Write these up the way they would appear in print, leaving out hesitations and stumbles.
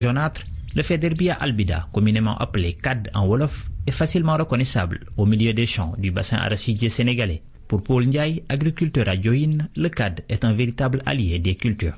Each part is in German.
jaunâtre, le Federbia albida, communément appelé CAD en Wolof, est facilement reconnaissable au milieu des champs du bassin arachidier sénégalais. Pour Paul Ndiaye, agriculteur à Diohine, le CAD est un véritable allié des cultures.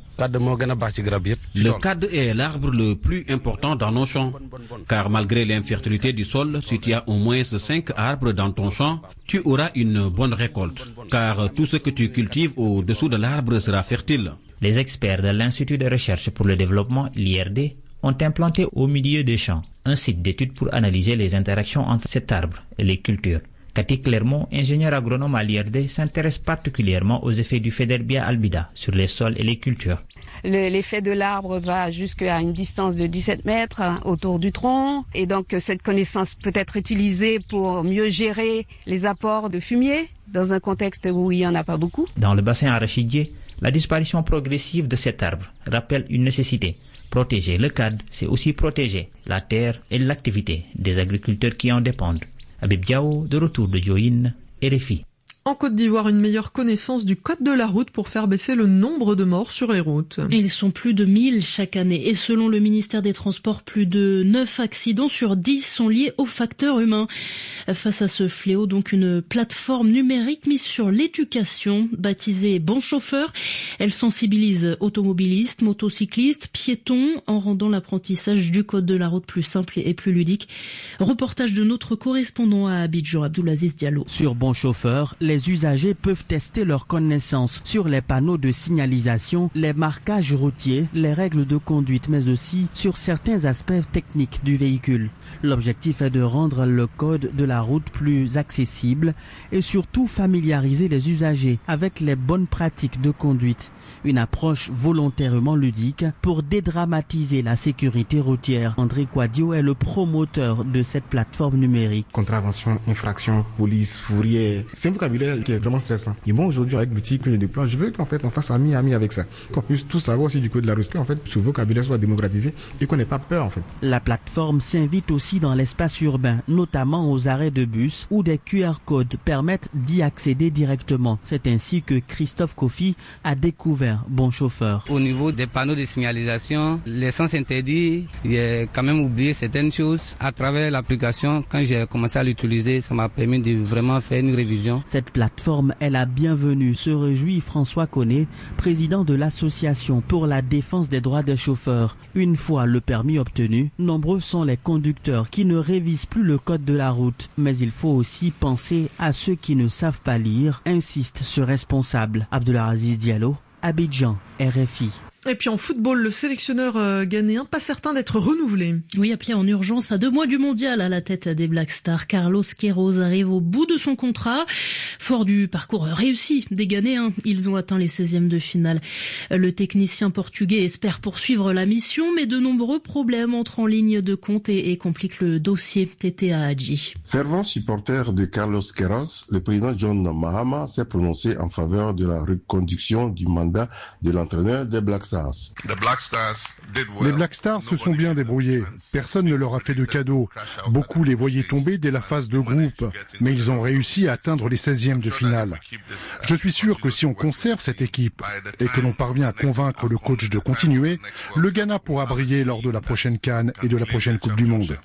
Le CAD est l'arbre le plus important dans nos champs, car malgré l'infertilité du sol, si tu as au moins 5 arbres dans ton champ, tu auras une bonne récolte, car tout ce que tu cultives au-dessous de l'arbre sera fertile. Les experts de l'Institut de recherche pour le développement, l'IRD, ont implanté au milieu des champs un site d'études pour analyser les interactions entre cet arbre et les cultures. Cathy Clermont, ingénieur agronome à l'IRD, s'intéresse particulièrement aux effets du Federbia albida sur les sols et les cultures. L'effet de l'arbre va jusqu'à une distance de 17 mètres autour du tronc, et donc cette connaissance peut être utilisée pour mieux gérer les apports de fumier dans un contexte où il n'y en a pas beaucoup. Dans le bassin arachidier, la disparition progressive de cet arbre rappelle une nécessité. Protéger le CAD, c'est aussi protéger la terre et l'activité des agriculteurs qui en dépendent. Habib Diao, de retour de Diohine, RFI. En Côte d'Ivoire, une meilleure connaissance du code de la route pour faire baisser le nombre de morts sur les routes. Ils sont plus de 1000 chaque année et selon le ministère des Transports, plus de 9 accidents sur 10 sont liés aux facteurs humains. Face à ce fléau, donc une plateforme numérique mise sur l'éducation, baptisée Bon Chauffeur. Elle sensibilise automobilistes, motocyclistes, piétons en rendant l'apprentissage du code de la route plus simple et plus ludique. Reportage de notre correspondant à Abidjan, Abdoulaziz Diallo. Sur Bon Chauffeur, les usagers peuvent tester leurs connaissances sur les panneaux de signalisation, les marquages routiers, les règles de conduite, mais aussi sur certains aspects techniques du véhicule. L'objectif est de rendre le code de la route plus accessible et surtout familiariser les usagers avec les bonnes pratiques de conduite. Une approche volontairement ludique pour dédramatiser la sécurité routière. André Quadio est le promoteur de cette plateforme numérique. Contravention, infraction, police, fourrière, c'est un vocabulaire qui est vraiment stressant. Et bon, aujourd'hui, avec l'outil que je déploie, je veux qu'en fait on fasse ami avec ça. Qu'on puisse tout savoir aussi du code de la route, qu'en fait ce vocabulaire soit démocratisé et qu'on n'ait pas peur en fait. La plateforme s'invite aussi dans l'espace urbain, notamment aux arrêts de bus où des QR codes permettent d'y accéder directement. C'est ainsi que Christophe Kofi a découvert Bon Chauffeur. Au niveau des panneaux de signalisation, les sens interdits, j'ai quand même oublié certaines choses. À travers l'application, quand j'ai commencé à l'utiliser, ça m'a permis de vraiment faire une révision. Cette plateforme est la bienvenue, se réjouit François Koné, président de l'association pour la défense des droits des chauffeurs. Une fois le permis obtenu, nombreux sont les conducteurs qui ne révisent plus le code de la route. Mais il faut aussi penser à ceux qui ne savent pas lire, insiste ce responsable. Abdoulaziz Diallo, Abidjan, RFI. Et puis en football, le sélectionneur ghanéen, pas certain d'être renouvelé. Oui, appelé en urgence à 2 mois du mondial à la tête des Black Stars, Carlos Queiroz arrive au bout de son contrat. Fort du parcours réussi des Ghanéens, ils ont atteint les 16e de finale. Le technicien portugais espère poursuivre la mission, mais de nombreux problèmes entrent en ligne de compte et compliquent le dossier. Tété Hadji. Fervent supporter de Carlos Queiroz, le président John Mahama s'est prononcé en faveur de la reconduction du mandat de l'entraîneur des Black Stars. Les Black Stars se sont bien débrouillés. Personne ne leur a fait de cadeau. Beaucoup les voyaient tomber dès la phase de groupe, mais ils ont réussi à atteindre les 16e de finale. Je suis sûr que si on conserve cette équipe et que l'on parvient à convaincre le coach de continuer, le Ghana pourra briller lors de la prochaine CAN et de la prochaine Coupe du Monde.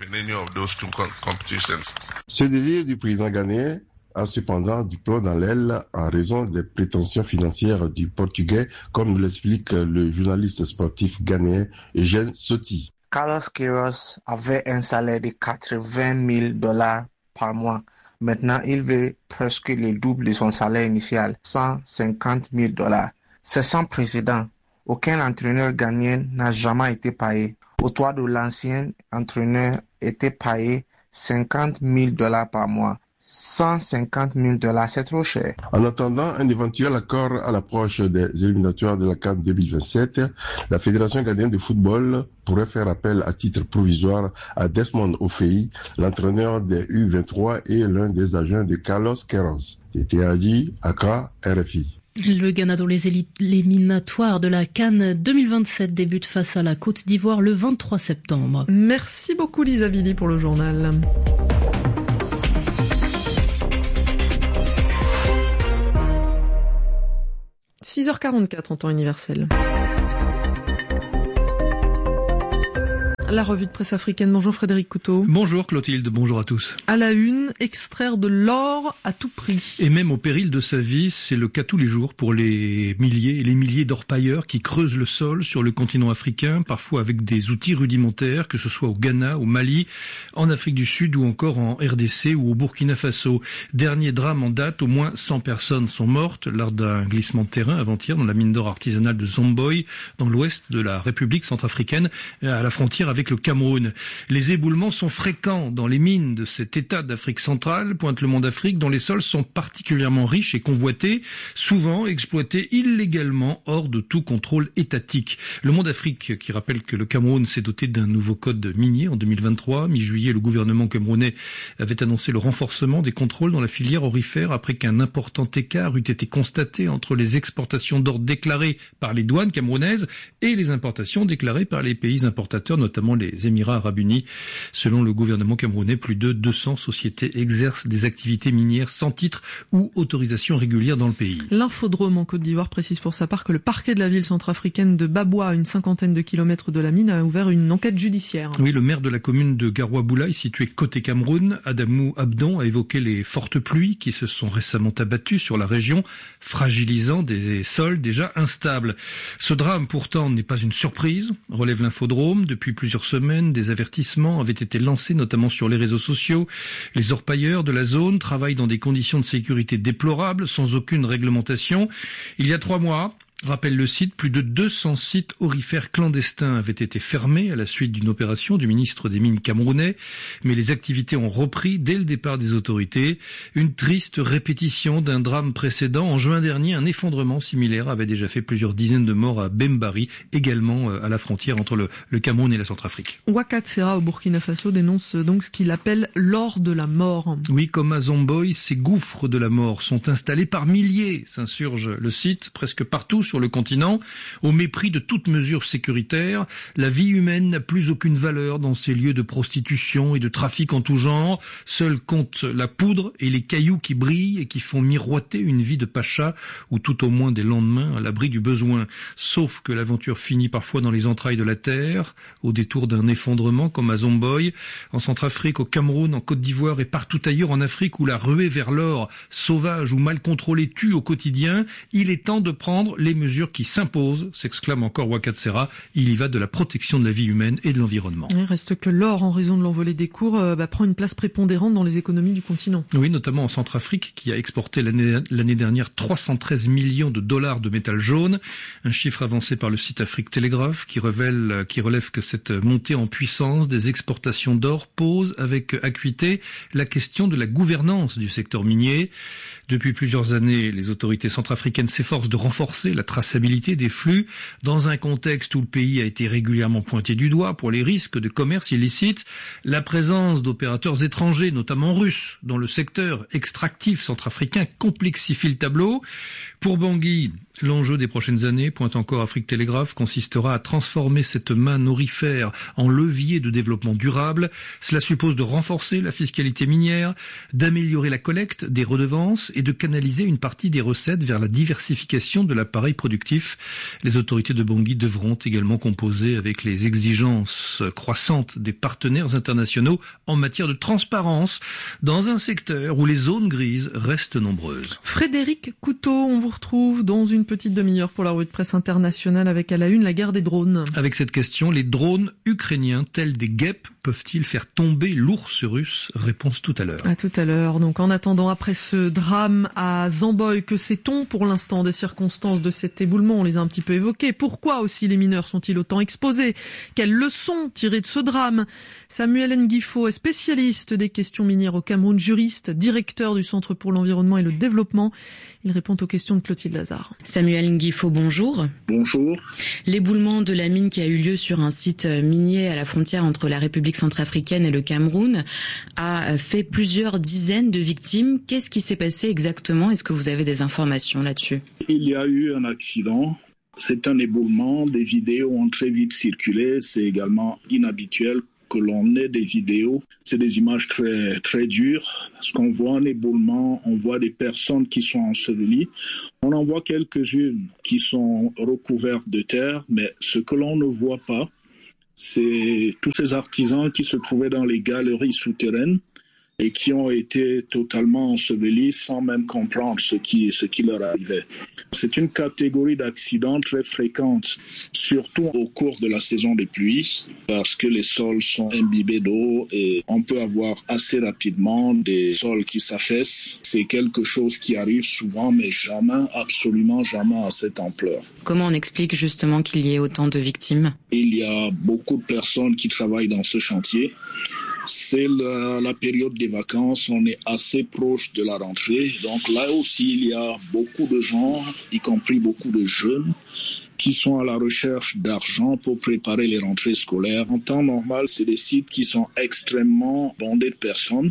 Ce désir du président ghanéen a cependant du plomb dans l'aile en raison des prétentions financières du Portugais, comme nous l'explique le journaliste sportif ghanéen Eugène Soti. Carlos Queiroz avait un salaire de $80,000 par mois. Maintenant, il veut presque le double de son salaire initial, $150,000. C'est sans précédent. Aucun entraîneur ghanéen n'a jamais été payé. Au toit de l'ancien entraîneur était payé $50,000 par mois. $150,000, c'est trop cher. En attendant un éventuel accord à l'approche des éliminatoires de la CAN 2027, la Fédération ghanéenne de football pourrait faire appel à titre provisoire à Desmond Ofei, l'entraîneur des U23 et l'un des agents de Carlos Queiroz. Tété Hadji, Accra, RFI. Le Ghana dans les éliminatoires de la CAN 2027 débute face à la Côte d'Ivoire le 23 septembre. Merci beaucoup Lisa Billy pour le journal. « 6h44 en temps universel. La revue de presse africaine. Bonjour Frédéric Couteau. Bonjour Clotilde, bonjour à tous. À la une, extraire de l'or à tout prix. Et même au péril de sa vie, c'est le cas tous les jours pour les milliers et les milliers d'orpailleurs qui creusent le sol sur le continent africain, parfois avec des outils rudimentaires, que ce soit au Ghana, au Mali, en Afrique du Sud ou encore en RDC ou au Burkina Faso. Dernier drame en date, au moins 100 personnes sont mortes lors d'un glissement de terrain avant-hier dans la mine d'or artisanale de Zomboy, dans l'ouest de la République centrafricaine, à la frontière avec le Cameroun. Les éboulements sont fréquents dans les mines de cet état d'Afrique centrale, pointe Le Monde Afrique, dont les sols sont particulièrement riches et convoités, souvent exploités illégalement hors de tout contrôle étatique. Le Monde Afrique qui rappelle que le Cameroun s'est doté d'un nouveau code minier en 2023. Mi-juillet, le gouvernement camerounais avait annoncé le renforcement des contrôles dans la filière aurifère après qu'un important écart eût été constaté entre les exportations d'or déclarées par les douanes camerounaises et les importations déclarées par les pays importateurs, notamment les Émirats arabes unis. Selon le gouvernement camerounais, plus de 200 sociétés exercent des activités minières sans titre ou autorisation régulière dans le pays. L'Infodrome en Côte d'Ivoire précise pour sa part que le parquet de la ville centrafricaine de Baboua, à une cinquantaine de kilomètres de la mine, a ouvert une enquête judiciaire. Oui, le maire de la commune de Garoua-Boulaye, située côté Cameroun, Adamou Abdon, a évoqué les fortes pluies qui se sont récemment abattues sur la région, fragilisant des sols déjà instables. Ce drame, pourtant, n'est pas une surprise, relève l'Infodrome. Depuis plusieurs semaines, des avertissements avaient été lancés, notamment sur les réseaux sociaux. Les orpailleurs de la zone travaillent dans des conditions de sécurité déplorables, sans aucune réglementation. Il y a 3 mois, rappelle le site, plus de 200 sites aurifères clandestins avaient été fermés à la suite d'une opération du ministre des Mines camerounais, mais les activités ont repris dès le départ des autorités. Une triste répétition d'un drame précédent. En juin dernier, un effondrement similaire avait déjà fait plusieurs dizaines de morts à Bembari, également à la frontière entre le Cameroun et la Centrafrique. Ouakatsera au Burkina Faso dénonce donc ce qu'il appelle l'or de la mort. Oui, comme à Zomboy, ces gouffres de la mort sont installés par milliers, s'insurge le site, presque partout sur le continent, au mépris de toute mesure sécuritaire. La vie humaine n'a plus aucune valeur dans ces lieux de prostitution et de trafic en tout genre. Seul compte la poudre et les cailloux qui brillent et qui font miroiter une vie de pacha, ou tout au moins des lendemains à l'abri du besoin. Sauf que l'aventure finit parfois dans les entrailles de la terre, au détour d'un effondrement comme à Zomboy, en Centrafrique, au Cameroun, en Côte d'Ivoire et partout ailleurs en Afrique où la ruée vers l'or, sauvage ou mal contrôlée, tue au quotidien. Il est temps de prendre les mesures qui s'imposent, s'exclame encore Ouakatsera. Il y va de la protection de la vie humaine et de l'environnement. Il reste que l'or, en raison de l'envolée des cours, prend une place prépondérante dans les économies du continent. Oui, notamment en Centrafrique, qui a exporté l'année dernière 313 millions de dollars de métal jaune. Un chiffre avancé par le site Afrique Telegraph qui relève que cette montée en puissance des exportations d'or pose avec acuité la question de la gouvernance du secteur minier. Depuis plusieurs années, les autorités centrafricaines s'efforcent de renforcer la traçabilité des flux dans un contexte où le pays a été régulièrement pointé du doigt pour les risques de commerce illicite. La présence d'opérateurs étrangers, notamment russes, dans le secteur extractif centrafricain complexifie le tableau. Pour Bangui, l'enjeu des prochaines années, pointe encore Afrique Telegraph, consistera à transformer cette manne aurifère en levier de développement durable. Cela suppose de renforcer la fiscalité minière, d'améliorer la collecte des redevances et de canaliser une partie des recettes vers la diversification de l'appareil productif. Les autorités de Bangui devront également composer avec les exigences croissantes des partenaires internationaux en matière de transparence dans un secteur où les zones grises restent nombreuses. Frédéric Couteau, on vous retrouve dans une petite demi-heure pour la revue de presse internationale avec à la une la guerre des drones. Avec cette question, les drones ukrainiens tels des guêpes peuvent-ils faire tomber l'ours russe? Réponse tout à l'heure. À tout à l'heure. Donc en attendant, après ce drame à Zomboy, que sait-on pour l'instant des circonstances de cet éboulement? On les a un petit peu évoquées. Pourquoi aussi les mineurs sont-ils autant exposés? Quelles leçons tirer de ce drame? Samuel Nguifo est spécialiste des questions minières au Cameroun, juriste, directeur du Centre pour l'environnement et le développement. Il répond aux questions de Clotilde Lazare. Samuel Nguifo, bonjour. Bonjour. L'éboulement de la mine qui a eu lieu sur un site minier à la frontière entre la République centrafricaine et le Cameroun a fait plusieurs dizaines de victimes. Qu'est-ce qui s'est passé exactement? Est-ce que vous avez des informations là-dessus? Il y a eu un accident. C'est un éboulement. Des vidéos ont très vite circulé. C'est également inhabituel que l'on ait des vidéos. C'est des images très, très dures. Parce qu'on voit un éboulement, on voit des personnes qui sont ensevelies. On en voit quelques-unes qui sont recouvertes de terre, mais ce que l'on ne voit pas, C'est tous ces artisans qui se trouvaient dans les galeries souterraines et qui ont été totalement ensevelis sans même comprendre ce qui leur arrivait. C'est une catégorie d'accidents très fréquente, surtout au cours de la saison des pluies, parce que les sols sont imbibés d'eau et on peut avoir assez rapidement des sols qui s'affaissent. C'est quelque chose qui arrive souvent, mais jamais, absolument jamais à cette ampleur. Comment on explique justement qu'il y ait autant de victimes ? Il y a beaucoup de personnes qui travaillent dans ce chantier. C'est la période des vacances, on est assez proche de la rentrée. Donc là aussi, il y a beaucoup de gens, y compris beaucoup de jeunes, qui sont à la recherche d'argent pour préparer les rentrées scolaires. En temps normal, c'est des sites qui sont extrêmement bondés de personnes.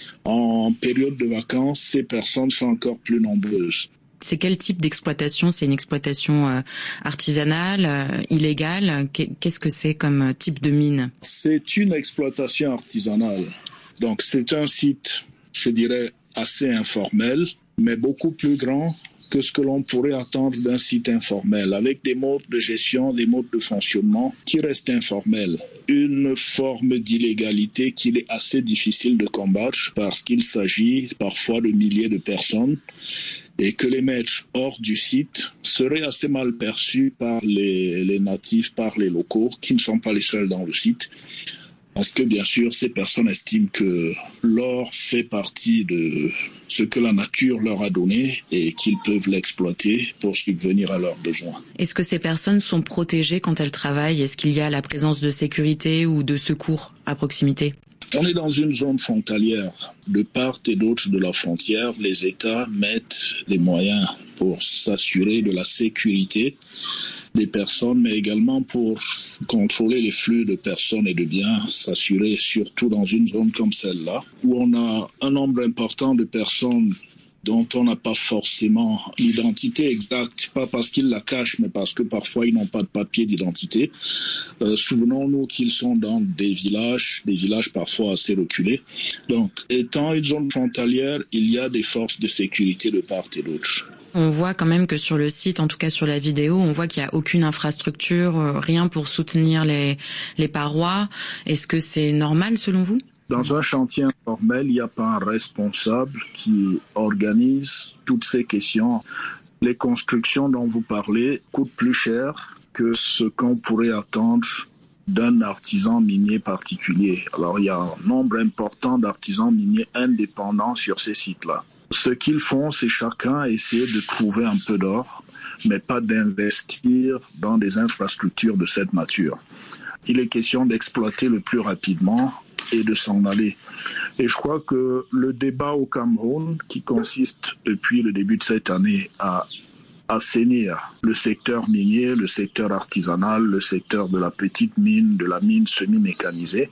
En période de vacances, ces personnes sont encore plus nombreuses. C'est quel type d'exploitation ? C'est une exploitation artisanale, illégale ? Qu'est-ce que c'est comme type de mine ? C'est une exploitation artisanale. Donc c'est un site, je dirais, assez informel, mais beaucoup plus grand que ce que l'on pourrait attendre d'un site informel, avec des modes de gestion, des modes de fonctionnement qui restent informels. Une forme d'illégalité qu'il est assez difficile de combattre parce qu'il s'agit parfois de milliers de personnes et que les mettre hors du site serait assez mal perçu par les natifs, par les locaux, qui ne sont pas les seuls dans le site. Parce que bien sûr, ces personnes estiment que l'or fait partie de ce que la nature leur a donné et qu'ils peuvent l'exploiter pour subvenir à leurs besoins. Est-ce que ces personnes sont protégées quand elles travaillent ? Est-ce qu'il y a la présence de sécurité ou de secours à proximité ? On est dans une zone frontalière. De part et d'autre de la frontière, les États mettent les moyens pour s'assurer de la sécurité des personnes, mais également pour contrôler les flux de personnes et de biens, s'assurer surtout dans une zone comme celle-là, où on a un nombre important de personnes dont on n'a pas forcément l'identité exacte, pas parce qu'ils la cachent, mais parce que parfois ils n'ont pas de papier d'identité. Souvenons-nous qu'ils sont dans des villages parfois assez reculés. Donc, étant une zone frontalière, il y a des forces de sécurité de part et d'autre. On voit quand même que sur le site, en tout cas sur la vidéo, on voit qu'il n'y a aucune infrastructure, rien pour soutenir les parois. Est-ce que c'est normal selon vous ? Dans un chantier informel, il n'y a pas un responsable qui organise toutes ces questions. Les constructions dont vous parlez coûtent plus cher que ce qu'on pourrait attendre d'un artisan minier particulier. Alors, il y a un nombre important d'artisans miniers indépendants sur ces sites-là. Ce qu'ils font, c'est chacun essayer de trouver un peu d'or, mais pas d'investir dans des infrastructures de cette nature. Il est question d'exploiter le plus rapidement et de s'en aller. Et je crois que le débat au Cameroun, qui consiste depuis le début de cette année à assainir le secteur minier, le secteur artisanal, le secteur de la petite mine, de la mine semi-mécanisée,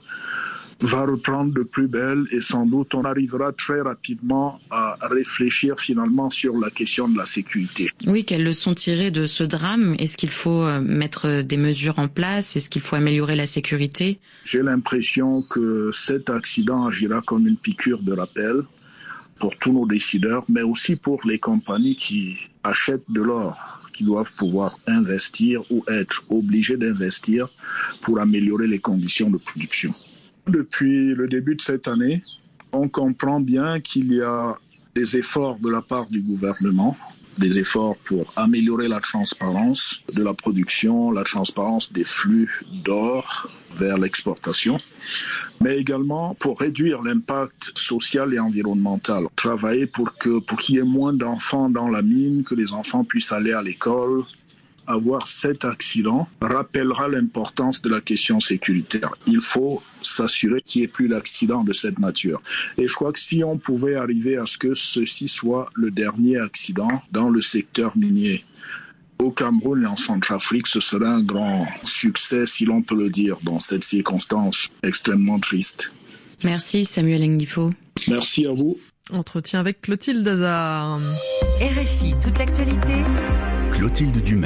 va reprendre de plus belle et sans doute on arrivera très rapidement à réfléchir finalement sur la question de la sécurité. Oui, quelles leçons tirer de ce drame ? Est-ce qu'il faut mettre des mesures en place ? Est-ce qu'il faut améliorer la sécurité ? J'ai l'impression que cet accident agira comme une piqûre de rappel pour tous nos décideurs, mais aussi pour les compagnies qui achètent de l'or, qui doivent pouvoir investir ou être obligés d'investir pour améliorer les conditions de production. Depuis le début de cette année, on comprend bien qu'il y a des efforts de la part du gouvernement, des efforts pour améliorer la transparence de la production, la transparence des flux d'or vers l'exportation, mais également pour réduire l'impact social et environnemental. Travailler pour qu'il y ait moins d'enfants dans la mine, que les enfants puissent aller à l'école. Avoir cet accident rappellera l'importance de la question sécuritaire. Il faut s'assurer qu'il n'y ait plus d'accidents de cette nature. Et je crois que si on pouvait arriver à ce que ceci soit le dernier accident dans le secteur minier au Cameroun et en Centrafrique, ce serait un grand succès, si l'on peut le dire, dans cette circonstance extrêmement triste. Merci Samuel Nguifo. Merci à vous. Entretien avec Clotilde Hazard. RFI, toute l'actualité. Clotilde Dumais.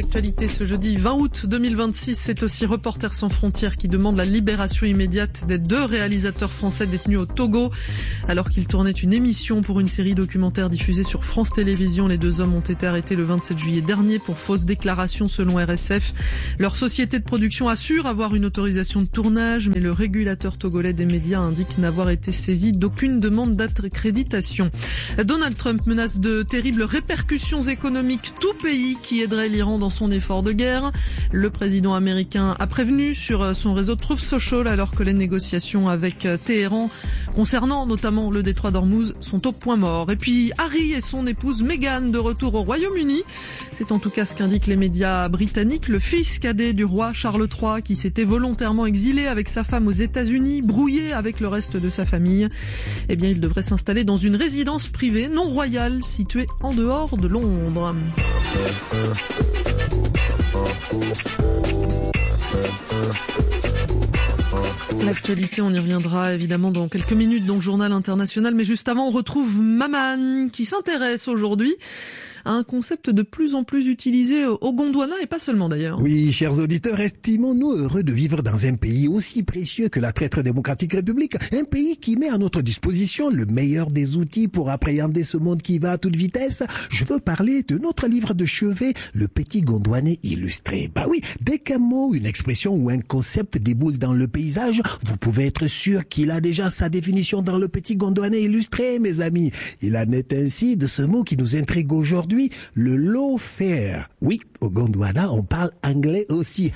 L'actualité ce jeudi 20 août 2026, c'est aussi Reporters sans frontières qui demande la libération immédiate des 2 réalisateurs français détenus au Togo. Alors qu'ils tournaient une émission pour une série documentaire diffusée sur France Télévisions, les 2 hommes ont été arrêtés le 27 juillet dernier pour fausse déclaration selon RSF. Leur société de production assure avoir une autorisation de tournage, mais le régulateur togolais des médias indique n'avoir été saisi d'aucune demande d'accréditation. Donald Trump menace de terribles répercussions économiques, tout pays qui aiderait l'Iran dans son effort de guerre. Le président américain a prévenu sur son réseau Truth Social alors que les négociations avec Téhéran concernant notamment le détroit d'Ormuz sont au point mort. Et puis Harry et son épouse Meghan de retour au Royaume-Uni. C'est en tout cas ce qu'indiquent les médias britanniques. Le fils cadet du roi Charles III qui s'était volontairement exilé avec sa femme aux États-Unis, brouillé avec le reste de sa famille, eh bien il devrait s'installer dans une résidence privée non royale située en dehors de Londres. L'actualité, on y reviendra évidemment dans quelques minutes dans le journal international, mais juste avant on retrouve Maman qui s'intéresse aujourd'hui à un concept de plus en plus utilisé au Gondwana et pas seulement d'ailleurs. Oui, chers auditeurs, estimons-nous heureux de vivre dans un pays aussi précieux que la traître démocratique république, un pays qui met à notre disposition le meilleur des outils pour appréhender ce monde qui va à toute vitesse. Je veux parler de notre livre de chevet, le Petit Gondwanais illustré. Bah oui, dès qu'un mot, une expression ou un concept déboule dans le paysage, vous pouvez être sûr qu'il a déjà sa définition dans le Petit Gondwanais illustré, mes amis. Il en est ainsi de ce mot qui nous intrigue aujourd'hui, le lawfare. Oui, au Gondwana, on parle anglais aussi.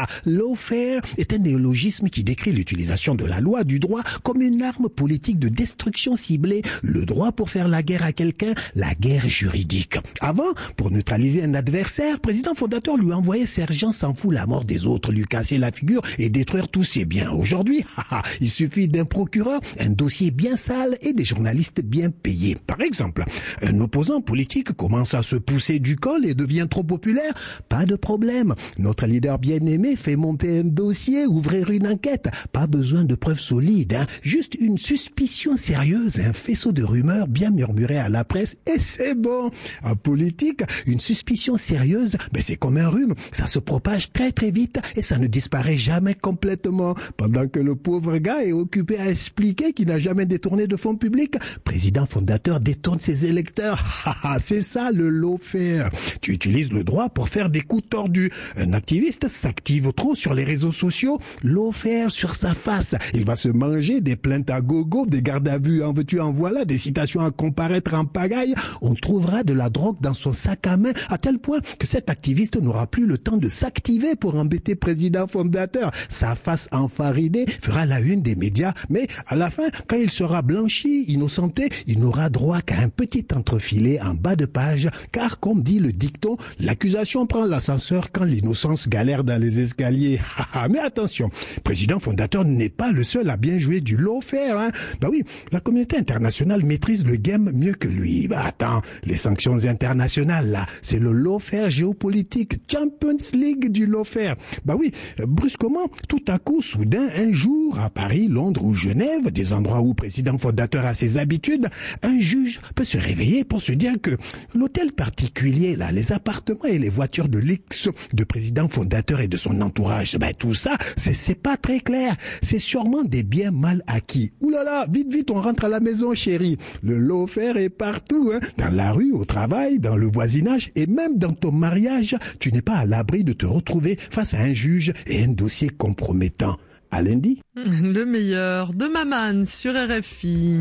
Lawfare est un néologisme qui décrit l'utilisation de la loi, du droit, comme une arme politique de destruction ciblée. Le droit pour faire la guerre à quelqu'un, la guerre juridique. Avant, pour neutraliser un adversaire, président fondateur lui envoyait sergent s'en fout la mort des autres, lui casser la figure et détruire tous ses biens. Aujourd'hui, il suffit d'un procureur, un dossier bien sale et des journalistes bien payés. Par exemple, un opposant politique commence à se pousser du col et devient trop populaire. Pas de problème. Notre leader bien-aimé fait monter un dossier, ouvrir une enquête. Pas besoin de preuves solides, juste une suspicion sérieuse, un faisceau de rumeurs bien murmurées à la presse et c'est bon. En politique, une suspicion sérieuse, c'est comme un rhume. Ça se propage très très vite et ça ne disparaît jamais complètement. Pendant que le pauvre gars est occupé à expliquer qu'il n'a jamais détourné de fonds publics, président fondateur détourne ses électeurs. C'est ça le lawfare. Tu utilises le droit pour faire des coups tordus. Un activiste s'active trop sur les réseaux sociaux, lawfare sur sa face. Il va se manger des plaintes à gogo, des gardes à vue en veux-tu en voilà, des citations à comparaître en pagaille. On trouvera de la drogue dans son sac à main à tel point que cet activiste n'aura plus le temps de s'activer pour embêter président fondateur. Sa face enfarinée fera la une des médias, mais à la fin, quand il sera blanchi, innocenté, il n'aura droit qu'à un petit entrefilet en bas de page, car comme dit le dicton, l'accusation prend l'ascenseur quand l'innocence galère dans les escaliers. Mais attention, président fondateur n'est pas le seul à bien jouer du lawfare. Oui, la communauté internationale maîtrise le game mieux que lui. Attends, les sanctions internationales là, c'est le lawfare géopolitique, Champions League du lawfare. Oui, brusquement, tout à coup, soudain, un jour, à Paris, Londres ou Genève, des endroits où président fondateur a ses habitudes, un juge peut se réveiller pour se dire que l'hôtel particulier, là, les appartements et les voitures de luxe de président fondateur et de son entourage, tout ça, c'est pas très clair. C'est sûrement des biens mal acquis. Ouh là là, vite, vite, on rentre à la maison, chérie. Le lawfare est partout, dans la rue, au travail, dans le voisinage et même dans ton mariage. Tu n'es pas à l'abri de te retrouver face à un juge et un dossier compromettant. À lundi. Le meilleur de Maman sur RFI.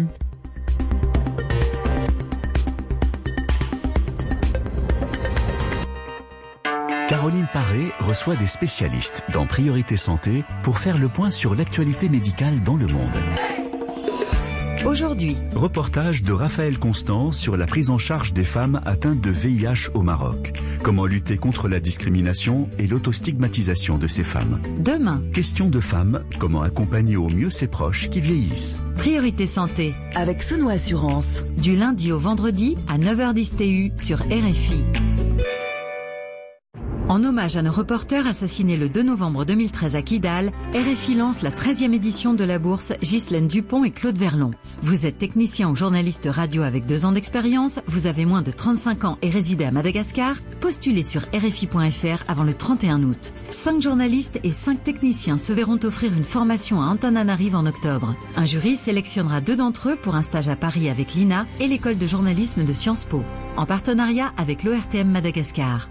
Caroline Paré reçoit des spécialistes dans Priorité Santé pour faire le point sur l'actualité médicale dans le monde. Aujourd'hui, reportage de Raphaël Constant sur la prise en charge des femmes atteintes de VIH au Maroc. Comment lutter contre la discrimination et l'autostigmatisation de ces femmes. Demain, question de femmes, comment accompagner au mieux ses proches qui vieillissent. Priorité Santé avec Sono Assurance, du lundi au vendredi à 9h10 TU sur RFI. En hommage à nos reporters assassinés le 2 novembre 2013 à Kidal, RFI lance la 13e édition de la bourse Ghislaine Dupont et Claude Verlon. Vous êtes technicien ou journaliste radio avec 2 ans d'expérience, vous avez moins de 35 ans et résidez à Madagascar, postulez sur RFI.fr avant le 31 août. 5 journalistes et 5 techniciens se verront offrir une formation à Antananarive en octobre. Un jury sélectionnera 2 d'entre eux pour un stage à Paris avec l'INA et l'école de journalisme de Sciences Po, en partenariat avec l'ORTM Madagascar.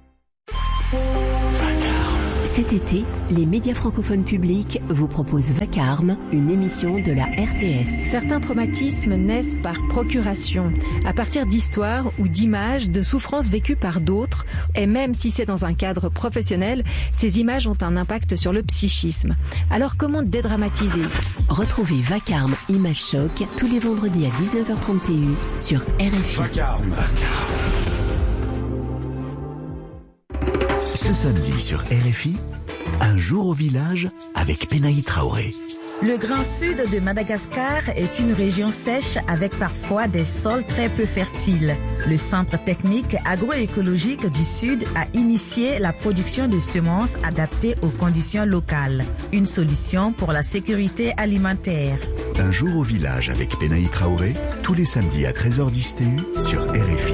Cet été, les médias francophones publics vous proposent Vacarme, une émission de la RTS. Certains traumatismes naissent par procuration, à partir d'histoires ou d'images de souffrances vécues par d'autres, et même si c'est dans un cadre professionnel, ces images ont un impact sur le psychisme. Alors comment dédramatiser ? Retrouvez Vacarme Image Choc tous les vendredis à 19h31 sur RFI. Vacarme. Ce samedi sur RFI, un jour au village avec Penaï Traoré. Le Grand Sud de Madagascar est une région sèche avec parfois des sols très peu fertiles. Le Centre technique agroécologique du Sud a initié la production de semences adaptées aux conditions locales. Une solution pour la sécurité alimentaire. Un jour au village avec Penaï Traoré, tous les samedis à 13h10 TU sur RFI.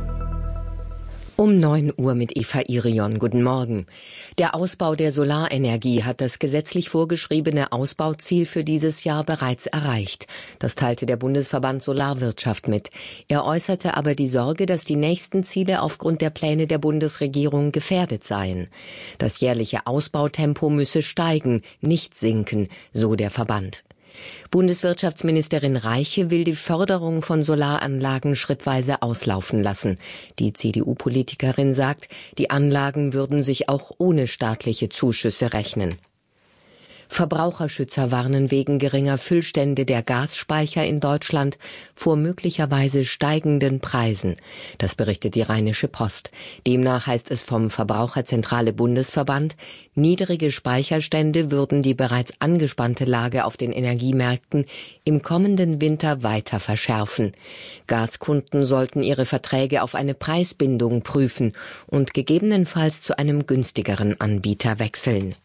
Um 9 Uhr mit Eva Irion. Guten Morgen. Der Ausbau der Solarenergie hat das gesetzlich vorgeschriebene Ausbauziel für dieses Jahr bereits erreicht. Das teilte der Bundesverband Solarwirtschaft mit. Er äußerte aber die Sorge, dass die nächsten Ziele aufgrund der Pläne der Bundesregierung gefährdet seien. Das jährliche Ausbautempo müsse steigen, nicht sinken, so der Verband. Bundeswirtschaftsministerin Reiche will die Förderung von Solaranlagen schrittweise auslaufen lassen. Die CDU-Politikerin sagt, die Anlagen würden sich auch ohne staatliche Zuschüsse rechnen. Verbraucherschützer warnen wegen geringer Füllstände der Gasspeicher in Deutschland vor möglicherweise steigenden Preisen. Das berichtet die Rheinische Post. Demnach heißt es vom Verbraucherzentrale Bundesverband, niedrige Speicherstände würden die bereits angespannte Lage auf den Energiemärkten im kommenden Winter weiter verschärfen. Gaskunden sollten ihre Verträge auf eine Preisbindung prüfen und gegebenenfalls zu einem günstigeren Anbieter wechseln.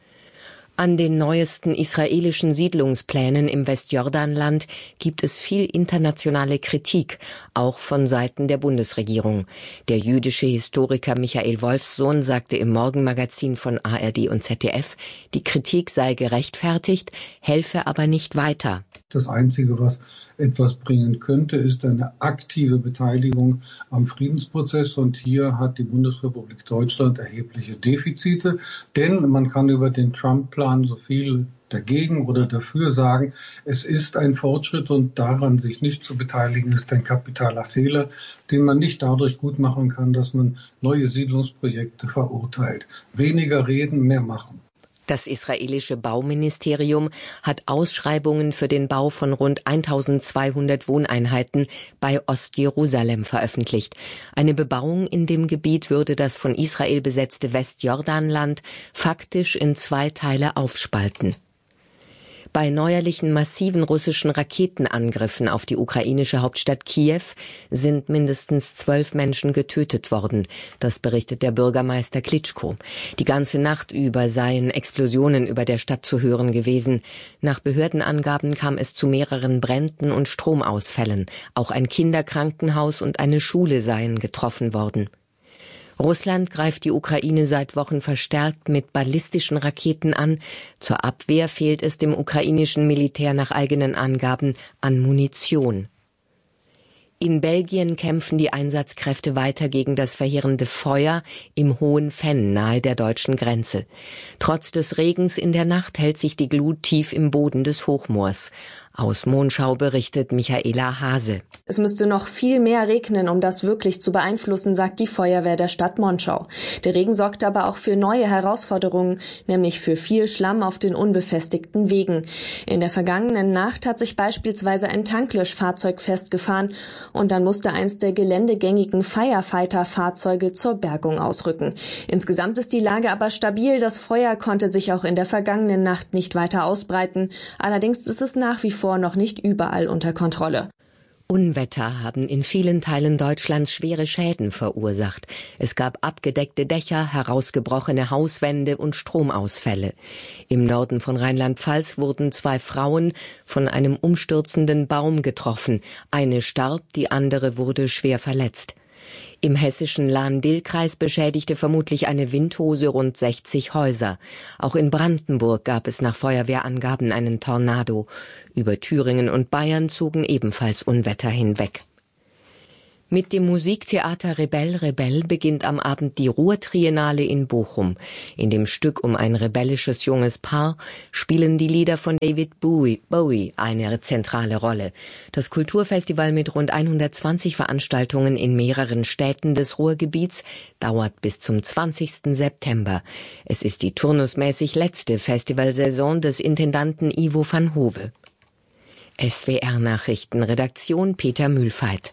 An den neuesten israelischen Siedlungsplänen im Westjordanland gibt es viel internationale Kritik, auch von Seiten der Bundesregierung. Der jüdische Historiker Michael Wolfsohn sagte im Morgenmagazin von ARD und ZDF, die Kritik sei gerechtfertigt, helfe aber nicht weiter. Das Einzige, was etwas bringen könnte, ist eine aktive Beteiligung am Friedensprozess. Und hier hat die Bundesrepublik Deutschland erhebliche Defizite. Denn man kann über den Trump-Plan so viel dagegen oder dafür sagen. Es ist ein Fortschritt und daran sich nicht zu beteiligen, ist ein kapitaler Fehler, den man nicht dadurch gut machen kann, dass man neue Siedlungsprojekte verurteilt. Weniger reden, mehr machen. Das israelische Bauministerium hat Ausschreibungen für den Bau von rund 1200 Wohneinheiten bei Ostjerusalem veröffentlicht. Eine Bebauung in dem Gebiet würde das von Israel besetzte Westjordanland faktisch in 2 Teile aufspalten. Bei neuerlichen massiven russischen Raketenangriffen auf die ukrainische Hauptstadt Kiew sind mindestens 12 Menschen getötet worden. Das berichtet der Bürgermeister Klitschko. Die ganze Nacht über seien Explosionen über der Stadt zu hören gewesen. Nach Behördenangaben kam es zu mehreren Bränden und Stromausfällen. Auch ein Kinderkrankenhaus und eine Schule seien getroffen worden. Russland greift die Ukraine seit Wochen verstärkt mit ballistischen Raketen an. Zur Abwehr fehlt es dem ukrainischen Militär nach eigenen Angaben an Munition. In Belgien kämpfen die Einsatzkräfte weiter gegen das verheerende Feuer im Hohen Venn nahe der deutschen Grenze. Trotz des Regens in der Nacht hält sich die Glut tief im Boden des Hochmoors. Aus Monschau berichtet Michaela Hase. Es müsste noch viel mehr regnen, um das wirklich zu beeinflussen, sagt die Feuerwehr der Stadt Monschau. Der Regen sorgt aber auch für neue Herausforderungen, nämlich für viel Schlamm auf den unbefestigten Wegen. In der vergangenen Nacht hat sich beispielsweise ein Tanklöschfahrzeug festgefahren und dann musste eins der geländegängigen Firefighter-Fahrzeuge zur Bergung ausrücken. Insgesamt ist die Lage aber stabil. Das Feuer konnte sich auch in der vergangenen Nacht nicht weiter ausbreiten. Allerdings ist es nach wie vor noch nicht überall unter Kontrolle. Unwetter haben in vielen Teilen Deutschlands schwere Schäden verursacht. Es gab abgedeckte Dächer, herausgebrochene Hauswände und Stromausfälle. Im Norden von Rheinland-Pfalz wurden 2 Frauen von einem umstürzenden Baum getroffen. Eine starb, die andere wurde schwer verletzt. Im hessischen Lahn-Dill-Kreis beschädigte vermutlich eine Windhose rund 60 Häuser. Auch in Brandenburg gab es nach Feuerwehrangaben einen Tornado. Über Thüringen und Bayern zogen ebenfalls Unwetter hinweg. Mit dem Musiktheater Rebell Rebell beginnt am Abend die Ruhr-Triennale in Bochum. In dem Stück um ein rebellisches junges Paar spielen die Lieder von David Bowie eine zentrale Rolle. Das Kulturfestival mit rund 120 Veranstaltungen in mehreren Städten des Ruhrgebiets dauert bis zum 20. September. Es ist die turnusmäßig letzte Festivalsaison des Intendanten Ivo van Hove. SWR-Nachrichten, Redaktion Peter Mühlfeit.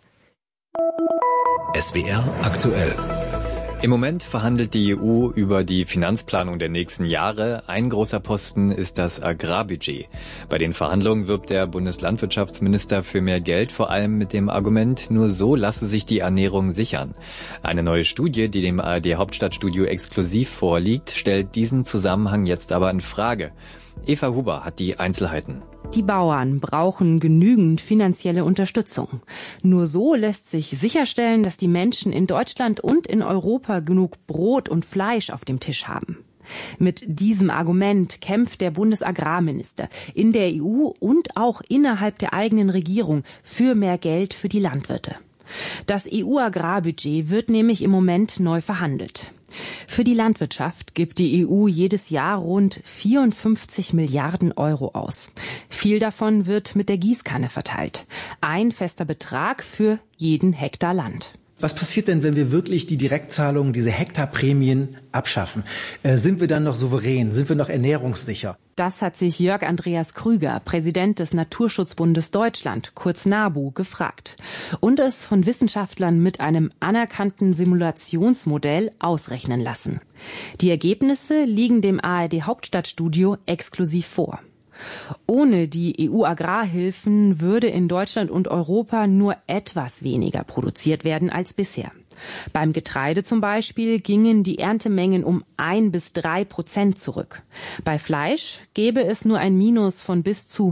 SWR aktuell. Im Moment verhandelt die EU über die Finanzplanung der nächsten Jahre. Ein großer Posten ist das Agrarbudget. Bei den Verhandlungen wirbt der Bundeslandwirtschaftsminister für mehr Geld, vor allem mit dem Argument, nur so lasse sich die Ernährung sichern. Eine neue Studie, die dem ARD-Hauptstadtstudio exklusiv vorliegt, stellt diesen Zusammenhang jetzt aber in Frage. Eva Huber hat die Einzelheiten. Die Bauern brauchen genügend finanzielle Unterstützung. Nur so lässt sich sicherstellen, dass die Menschen in Deutschland und in Europa genug Brot und Fleisch auf dem Tisch haben. Mit diesem Argument kämpft der Bundesagrarminister in der EU und auch innerhalb der eigenen Regierung für mehr Geld für die Landwirte. Das EU-Agrarbudget wird nämlich im Moment neu verhandelt. Für die Landwirtschaft gibt die EU jedes Jahr rund 54 Milliarden Euro aus. Viel davon wird mit der Gießkanne verteilt. Ein fester Betrag für jeden Hektar Land. Was passiert denn, wenn wir wirklich die Direktzahlungen, diese Hektarprämien abschaffen? Sind wir dann noch souverän? Sind wir noch ernährungssicher? Das hat sich Jörg Andreas Krüger, Präsident des Naturschutzbundes Deutschland, kurz NABU, gefragt und es von Wissenschaftlern mit einem anerkannten Simulationsmodell ausrechnen lassen. Die Ergebnisse liegen dem ARD-Hauptstadtstudio exklusiv vor. Ohne die EU-Agrarhilfen würde in Deutschland und Europa nur etwas weniger produziert werden als bisher. Beim Getreide zum Beispiel gingen die Erntemengen um 1-3% zurück. Bei Fleisch gäbe es nur ein Minus von bis zu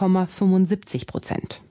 0,75%.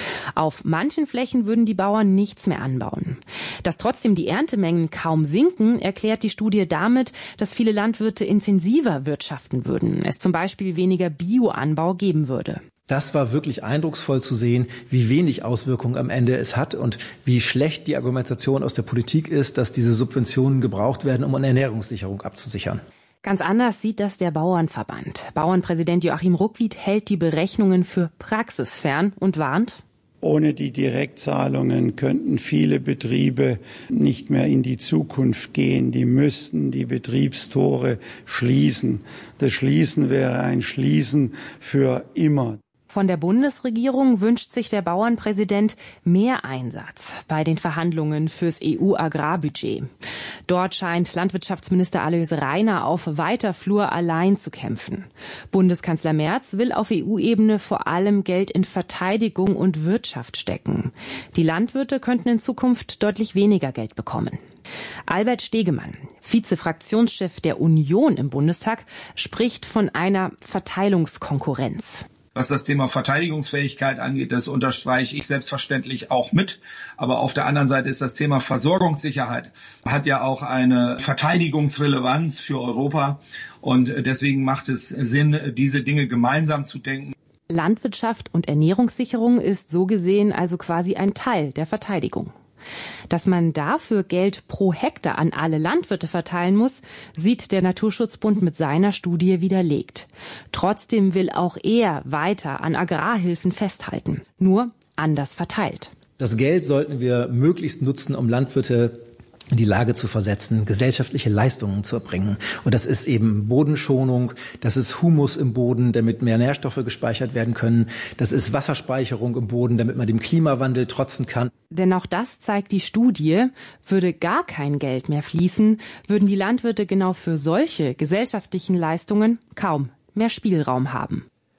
Auf manchen Flächen würden die Bauern nichts mehr anbauen. Dass trotzdem die Erntemengen kaum sinken, erklärt die Studie damit, dass viele Landwirte intensiver wirtschaften würden, es zum Beispiel weniger Bioanbau geben würde. Das war wirklich eindrucksvoll zu sehen, wie wenig Auswirkungen am Ende es hat und wie schlecht die Argumentation aus der Politik ist, dass diese Subventionen gebraucht werden, um eine Ernährungssicherung abzusichern. Ganz anders sieht das der Bauernverband. Bauernpräsident Joachim Ruckwied hält die Berechnungen für praxisfern und warnt: Ohne die Direktzahlungen könnten viele Betriebe nicht mehr in die Zukunft gehen. Die müssten die Betriebstore schließen. Das Schließen wäre ein Schließen für immer. Von der Bundesregierung wünscht sich der Bauernpräsident mehr Einsatz bei den Verhandlungen fürs EU-Agrarbudget. Dort scheint Landwirtschaftsminister Alois Rainer auf weiter Flur allein zu kämpfen. Bundeskanzler Merz will auf EU-Ebene vor allem Geld in Verteidigung und Wirtschaft stecken. Die Landwirte könnten in Zukunft deutlich weniger Geld bekommen. Albert Stegemann, Vize-Fraktionschef der Union im Bundestag, spricht von einer Verteilungskonkurrenz. Was das Thema Verteidigungsfähigkeit angeht, das unterstreiche ich selbstverständlich auch mit. Aber auf der anderen Seite ist das Thema Versorgungssicherheit, hat ja auch eine Verteidigungsrelevanz für Europa. Und deswegen macht es Sinn, diese Dinge gemeinsam zu denken. Landwirtschaft und Ernährungssicherung ist so gesehen also quasi ein Teil der Verteidigung. Dass man dafür Geld pro Hektar an alle Landwirte verteilen muss, sieht der Naturschutzbund mit seiner Studie widerlegt. Trotzdem will auch er weiter an Agrarhilfen festhalten, nur anders verteilt. Das Geld sollten wir möglichst nutzen, um Landwirte in die Lage zu versetzen, gesellschaftliche Leistungen zu erbringen. Und das ist eben Bodenschonung, das ist Humus im Boden, damit mehr Nährstoffe gespeichert werden können, das ist Wasserspeicherung im Boden, damit man dem Klimawandel trotzen kann. Denn auch das zeigt die Studie, würde gar kein Geld mehr fließen, würden die Landwirte genau für solche gesellschaftlichen Leistungen kaum mehr Spielraum haben.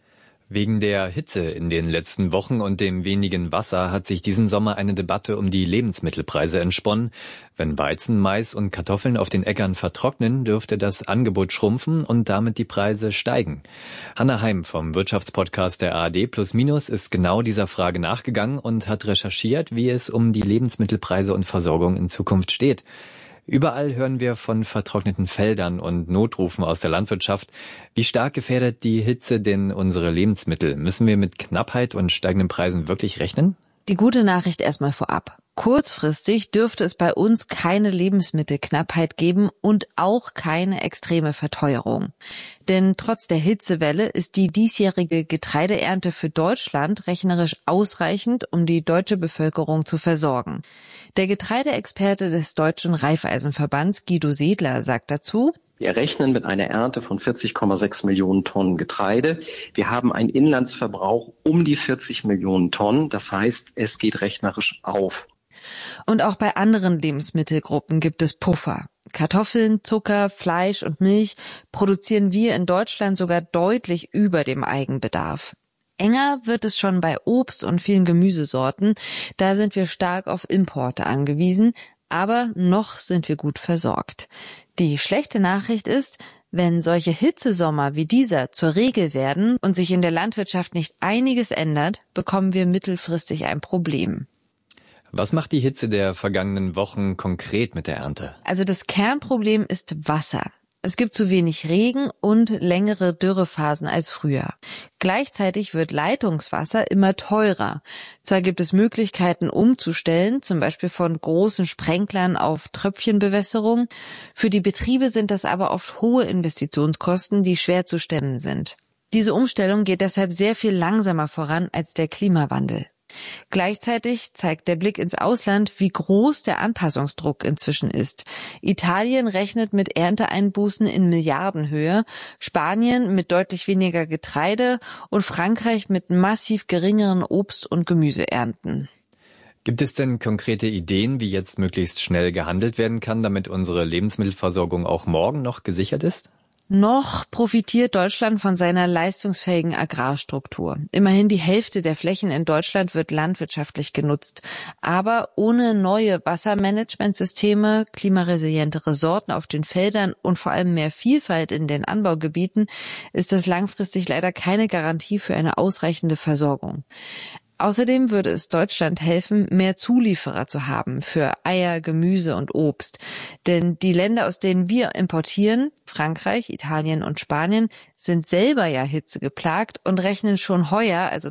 Wegen der Hitze in den letzten Wochen und dem wenigen Wasser hat sich diesen Sommer eine Debatte um die Lebensmittelpreise entsponnen. Wenn Weizen, Mais und Kartoffeln auf den Äckern vertrocknen, dürfte das Angebot schrumpfen und damit die Preise steigen. Hanna Heim vom Wirtschaftspodcast der ARD Plus Minus ist genau dieser Frage nachgegangen und hat recherchiert, wie es um die Lebensmittelpreise und Versorgung in Zukunft steht. Überall hören wir von vertrockneten Feldern und Notrufen aus der Landwirtschaft. Wie stark gefährdet die Hitze denn unsere Lebensmittel? Müssen wir mit Knappheit und steigenden Preisen wirklich rechnen? Die gute Nachricht erstmal vorab. Kurzfristig dürfte es bei uns keine Lebensmittelknappheit geben und auch keine extreme Verteuerung. Denn trotz der Hitzewelle ist die diesjährige Getreideernte für Deutschland rechnerisch ausreichend, um die deutsche Bevölkerung zu versorgen. Der Getreideexperte des Deutschen Raiffeisenverbands Guido Sedler sagt dazu: Wir rechnen mit einer Ernte von 40,6 Millionen Tonnen Getreide. Wir haben einen Inlandsverbrauch um die 40 Millionen Tonnen. Das heißt, es geht rechnerisch auf. Und auch bei anderen Lebensmittelgruppen gibt es Puffer. Kartoffeln, Zucker, Fleisch und Milch produzieren wir in Deutschland sogar deutlich über dem Eigenbedarf. Enger wird es schon bei Obst und vielen Gemüsesorten. Da sind wir stark auf Importe angewiesen, aber noch sind wir gut versorgt. Die schlechte Nachricht ist, wenn solche Hitzesommer wie dieser zur Regel werden und sich in der Landwirtschaft nicht einiges ändert, bekommen wir mittelfristig ein Problem. Was macht die Hitze der vergangenen Wochen konkret mit der Ernte? Also das Kernproblem ist Wasser. Es gibt zu wenig Regen und längere Dürrephasen als früher. Gleichzeitig wird Leitungswasser immer teurer. Zwar gibt es Möglichkeiten umzustellen, zum Beispiel von großen Sprenklern auf Tröpfchenbewässerung. Für die Betriebe sind das aber oft hohe Investitionskosten, die schwer zu stemmen sind. Diese Umstellung geht deshalb sehr viel langsamer voran als der Klimawandel. Gleichzeitig zeigt der Blick ins Ausland, wie groß der Anpassungsdruck inzwischen ist. Italien rechnet mit Ernteeinbußen in Milliardenhöhe, Spanien mit deutlich weniger Getreide und Frankreich mit massiv geringeren Obst- und Gemüseernten. Gibt es denn konkrete Ideen, wie jetzt möglichst schnell gehandelt werden kann, damit unsere Lebensmittelversorgung auch morgen noch gesichert ist? Noch profitiert Deutschland von seiner leistungsfähigen Agrarstruktur. Immerhin die Hälfte der Flächen in Deutschland wird landwirtschaftlich genutzt. Aber ohne neue Wassermanagementsysteme, klimaresilientere Sorten auf den Feldern und vor allem mehr Vielfalt in den Anbaugebieten ist das langfristig leider keine Garantie für eine ausreichende Versorgung. Außerdem würde es Deutschland helfen, mehr Zulieferer zu haben für Eier, Gemüse und Obst. Denn die Länder, aus denen wir importieren, Frankreich, Italien und Spanien, sind selber ja hitzegeplagt und rechnen schon heuer, also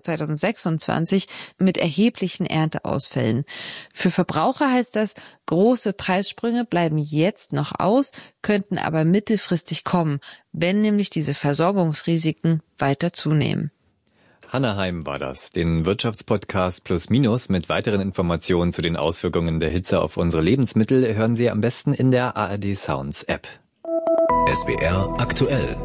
2026, mit erheblichen Ernteausfällen. Für Verbraucher heißt das, große Preissprünge bleiben jetzt noch aus, könnten aber mittelfristig kommen, wenn nämlich diese Versorgungsrisiken weiter zunehmen. Hanna Heim war das. Den Wirtschaftspodcast Plus Minus mit weiteren Informationen zu den Auswirkungen der Hitze auf unsere Lebensmittel hören Sie am besten in der ARD Sounds App. SWR aktuell.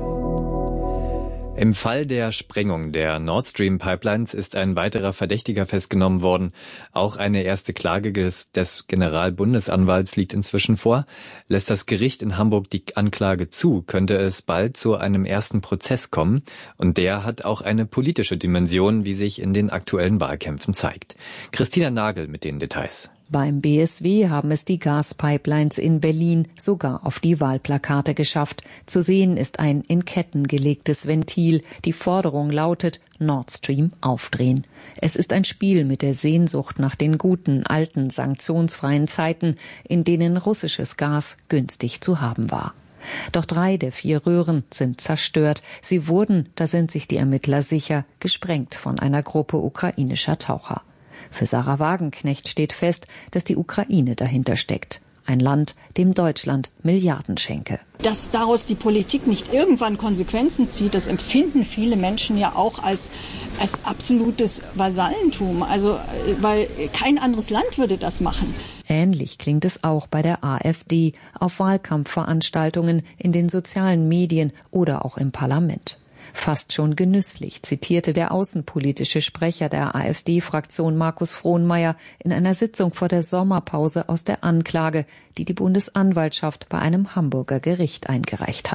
Im Fall der Sprengung der Nord Stream Pipelines ist ein weiterer Verdächtiger festgenommen worden. Auch eine erste Klage des Generalbundesanwalts liegt inzwischen vor. Lässt das Gericht in Hamburg die Anklage zu, könnte es bald zu einem ersten Prozess kommen. Und der hat auch eine politische Dimension, wie sich in den aktuellen Wahlkämpfen zeigt. Christina Nagel mit den Details. Beim BSW haben es die Gaspipelines in Berlin sogar auf die Wahlplakate geschafft. Zu sehen ist ein in Ketten gelegtes Ventil. Die Forderung lautet: Nord Stream aufdrehen. Es ist ein Spiel mit der Sehnsucht nach den guten, alten, sanktionsfreien Zeiten, in denen russisches Gas günstig zu haben war. Doch 3 der 4 Röhren sind zerstört. Sie wurden, da sind sich die Ermittler sicher, gesprengt von einer Gruppe ukrainischer Taucher. Für Sarah Wagenknecht steht fest, dass die Ukraine dahinter steckt. Ein Land, dem Deutschland Milliarden schenke. Dass daraus die Politik nicht irgendwann Konsequenzen zieht, das empfinden viele Menschen ja auch als absolutes Vasallentum. Also, weil kein anderes Land würde das machen. Ähnlich klingt es auch bei der AfD auf Wahlkampfveranstaltungen, in den sozialen Medien oder auch im Parlament. Fast schon genüsslich zitierte der außenpolitische Sprecher der AfD-Fraktion Markus Frohnmayer in einer Sitzung vor der Sommerpause aus der Anklage, die die Bundesanwaltschaft bei einem Hamburger Gericht eingereicht hat.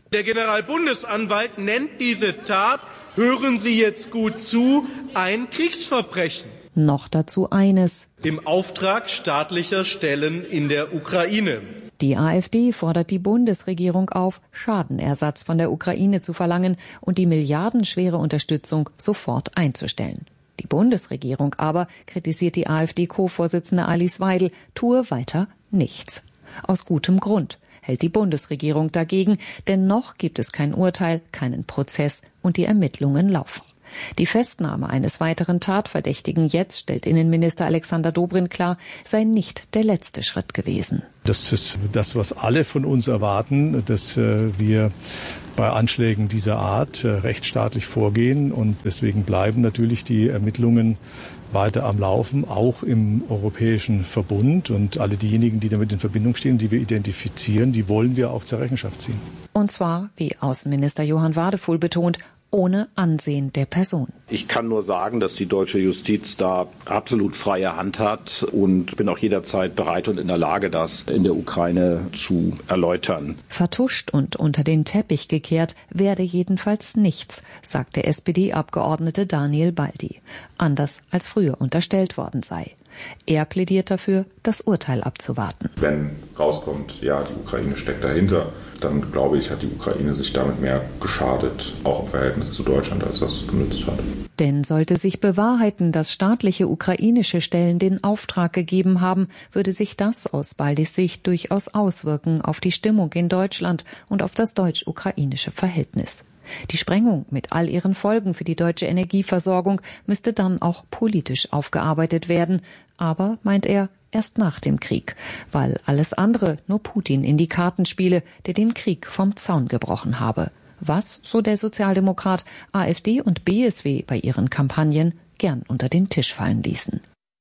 Der Generalbundesanwalt nennt diese Tat, hören Sie jetzt gut zu, ein Kriegsverbrechen. Noch dazu eines: Im Auftrag staatlicher Stellen in der Ukraine. Die AfD fordert die Bundesregierung auf, Schadenersatz von der Ukraine zu verlangen und die milliardenschwere Unterstützung sofort einzustellen. Die Bundesregierung aber, kritisiert die AfD-Co-Vorsitzende Alice Weidel, tue weiter nichts. Aus gutem Grund hält die Bundesregierung dagegen, denn noch gibt es kein Urteil, keinen Prozess und die Ermittlungen laufen. Die Festnahme eines weiteren Tatverdächtigen jetzt, stellt Innenminister Alexander Dobrindt klar, sei nicht der letzte Schritt gewesen. Das ist das, was alle von uns erwarten, dass wir bei Anschlägen dieser Art rechtsstaatlich vorgehen. Und deswegen bleiben natürlich die Ermittlungen weiter am Laufen, auch im Europäischen Verbund. Und alle diejenigen, die damit in Verbindung stehen, die wir identifizieren, die wollen wir auch zur Rechenschaft ziehen. Und zwar, wie Außenminister Johann Wadefuhl betont, ohne Ansehen der Person. Ich kann nur sagen, dass die deutsche Justiz da absolut freie Hand hat und bin auch jederzeit bereit und in der Lage, das in der Ukraine zu erläutern. Vertuscht und unter den Teppich gekehrt werde jedenfalls nichts, sagt der SPD-Abgeordnete Daniel Baldi. Anders als früher unterstellt worden sei. Er plädiert dafür, das Urteil abzuwarten. Wenn rauskommt, ja, die Ukraine steckt dahinter, dann glaube ich, hat die Ukraine sich damit mehr geschadet, auch im Verhältnis zu Deutschland, als was es genützt hat. Denn sollte sich bewahrheiten, dass staatliche ukrainische Stellen den Auftrag gegeben haben, würde sich das aus Baldis Sicht durchaus auswirken auf die Stimmung in Deutschland und auf das deutsch-ukrainische Verhältnis. Die Sprengung mit all ihren Folgen für die deutsche Energieversorgung müsste dann auch politisch aufgearbeitet werden. Aber, meint er, erst nach dem Krieg, weil alles andere nur Putin in die Karten spiele, der den Krieg vom Zaun gebrochen habe. Was, so der Sozialdemokrat, AfD und BSW bei ihren Kampagnen gern unter den Tisch fallen ließen.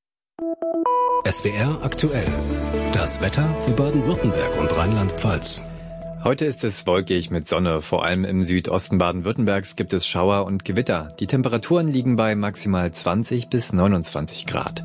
SWR aktuell. Das Wetter für Baden-Württemberg und Rheinland-Pfalz. Heute ist es wolkig mit Sonne. Vor allem im Südosten Baden-Württembergs gibt es Schauer und Gewitter. Die Temperaturen liegen bei maximal 20 bis 29 Grad.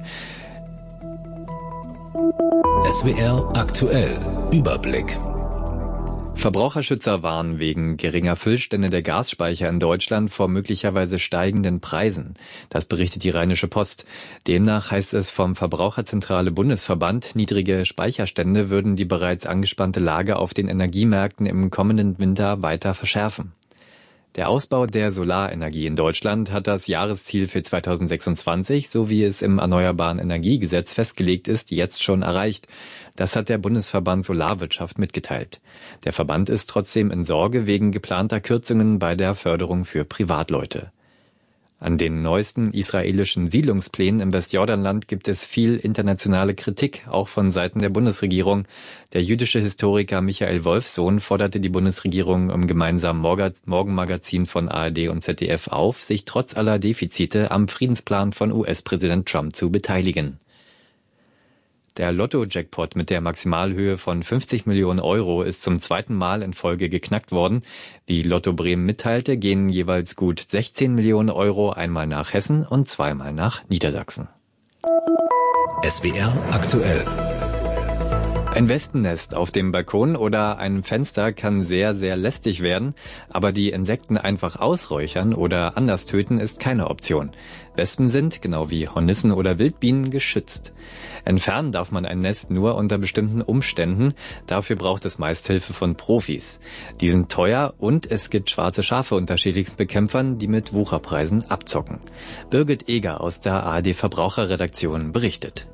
SWR aktuell. Überblick. Verbraucherschützer warnen wegen geringer Füllstände der Gasspeicher in Deutschland vor möglicherweise steigenden Preisen. Das berichtet die Rheinische Post. Demnach heißt es vom Verbraucherzentrale Bundesverband, niedrige Speicherstände würden die bereits angespannte Lage auf den Energiemärkten im kommenden Winter weiter verschärfen. Der Ausbau der Solarenergie in Deutschland hat das Jahresziel für 2026, so wie es im Erneuerbaren Energiegesetz festgelegt ist, jetzt schon erreicht. Das hat der Bundesverband Solarwirtschaft mitgeteilt. Der Verband ist trotzdem in Sorge wegen geplanter Kürzungen bei der Förderung für Privatleute. An den neuesten israelischen Siedlungsplänen im Westjordanland gibt es viel internationale Kritik, auch von Seiten der Bundesregierung. Der jüdische Historiker Michael Wolfsohn forderte die Bundesregierung im gemeinsamen Morgenmagazin von ARD und ZDF auf, sich trotz aller Defizite am Friedensplan von US-Präsident Trump zu beteiligen. Der Lotto-Jackpot mit der Maximalhöhe von 50 Millionen Euro ist zum zweiten Mal in Folge geknackt worden. Wie Lotto Bremen mitteilte, gehen jeweils gut 16 Millionen Euro einmal nach Hessen und zweimal nach Niedersachsen. SWR aktuell. Ein Wespennest auf dem Balkon oder einem Fenster kann sehr, sehr lästig werden, aber die Insekten einfach ausräuchern oder anders töten ist keine Option. Wespen sind, genau wie Hornissen oder Wildbienen, geschützt. Entfernen darf man ein Nest nur unter bestimmten Umständen, dafür braucht es meist Hilfe von Profis. Die sind teuer und es gibt schwarze Schafe unter Schädlingsbekämpfern, die mit Wucherpreisen abzocken. Birgit Eger aus der ARD Verbraucherredaktion berichtet.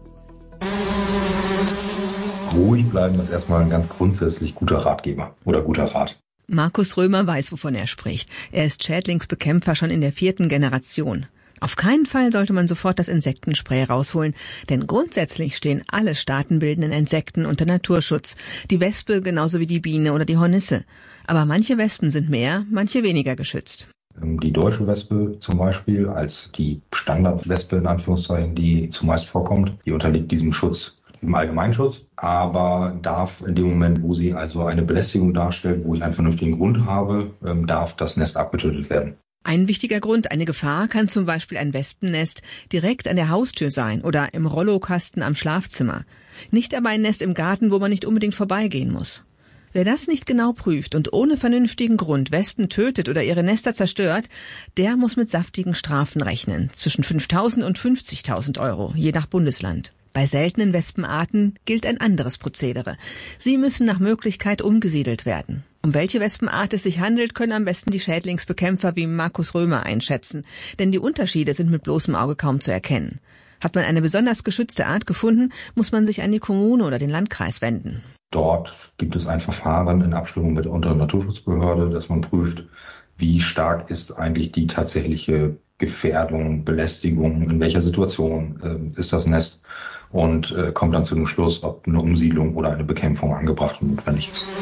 Ruhig bleiben ist erstmal ein ganz grundsätzlich guter Ratgeber oder guter Rat. Markus Römer weiß, wovon er spricht. Er ist Schädlingsbekämpfer schon in der 4. Generation. Auf keinen Fall sollte man sofort das Insektenspray rausholen, denn grundsätzlich stehen alle staatenbildenden Insekten unter Naturschutz. Die Wespe genauso wie die Biene oder die Hornisse. Aber manche Wespen sind mehr, manche weniger geschützt. Die deutsche Wespe zum Beispiel als die Standardwespe in Anführungszeichen, die zumeist vorkommt, die unterliegt diesem Schutz, im Allgemeinschutz, aber darf in dem Moment, wo sie also eine Belästigung darstellt, wo ich einen vernünftigen Grund habe, darf das Nest abgetötet werden. Ein wichtiger Grund, eine Gefahr, kann zum Beispiel ein Wespennest direkt an der Haustür sein oder im Rollokasten am Schlafzimmer. Nicht aber ein Nest im Garten, wo man nicht unbedingt vorbeigehen muss. Wer das nicht genau prüft und ohne vernünftigen Grund Wespen tötet oder ihre Nester zerstört, der muss mit saftigen Strafen rechnen, zwischen 5.000 und 50.000 €, je nach Bundesland. Bei seltenen Wespenarten gilt ein anderes Prozedere. Sie müssen nach Möglichkeit umgesiedelt werden. Um welche Wespenart es sich handelt, können am besten die Schädlingsbekämpfer wie Markus Römer einschätzen, denn die Unterschiede sind mit bloßem Auge kaum zu erkennen. Hat man eine besonders geschützte Art gefunden, muss man sich an die Kommune oder den Landkreis wenden. Dort gibt es ein Verfahren in Abstimmung mit der unteren Naturschutzbehörde, dass man prüft, wie stark ist eigentlich die tatsächliche Gefährdung, Belästigung, in welcher Situation ist das Nest und kommt dann zu dem Schluss, ob eine Umsiedlung oder eine Bekämpfung angebracht und notwendig ist.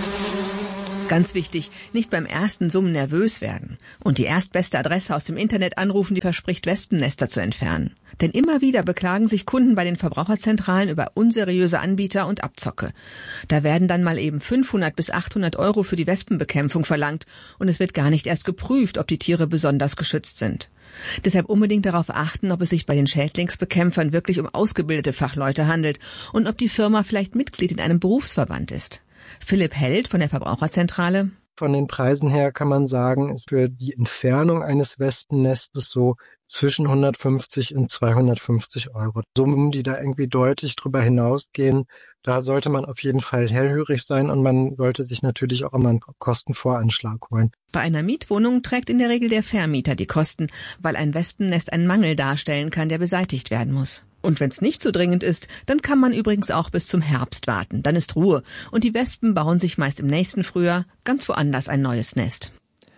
Ganz wichtig, nicht beim ersten Summen nervös werden und die erstbeste Adresse aus dem Internet anrufen, die verspricht, Wespennester zu entfernen. Denn immer wieder beklagen sich Kunden bei den Verbraucherzentralen über unseriöse Anbieter und Abzocke. Da werden dann mal eben 500 bis 800 € für die Wespenbekämpfung verlangt und es wird gar nicht erst geprüft, ob die Tiere besonders geschützt sind. Deshalb unbedingt darauf achten, ob es sich bei den Schädlingsbekämpfern wirklich um ausgebildete Fachleute handelt und ob die Firma vielleicht Mitglied in einem Berufsverband ist. Philipp Held von der Verbraucherzentrale. Von den Preisen her kann man sagen, ist für die Entfernung eines Wespennestes so zwischen 150 und 250 €. Summen, die da irgendwie deutlich drüber hinausgehen, da sollte man auf jeden Fall hellhörig sein und man sollte sich natürlich auch immer einen Kostenvoranschlag holen. Bei einer Mietwohnung trägt in der Regel der Vermieter die Kosten, weil ein Wespennest einen Mangel darstellen kann, der beseitigt werden muss. Und wenn es nicht so dringend ist, dann kann man übrigens auch bis zum Herbst warten. Dann ist Ruhe und die Wespen bauen sich meist im nächsten Frühjahr ganz woanders ein neues Nest.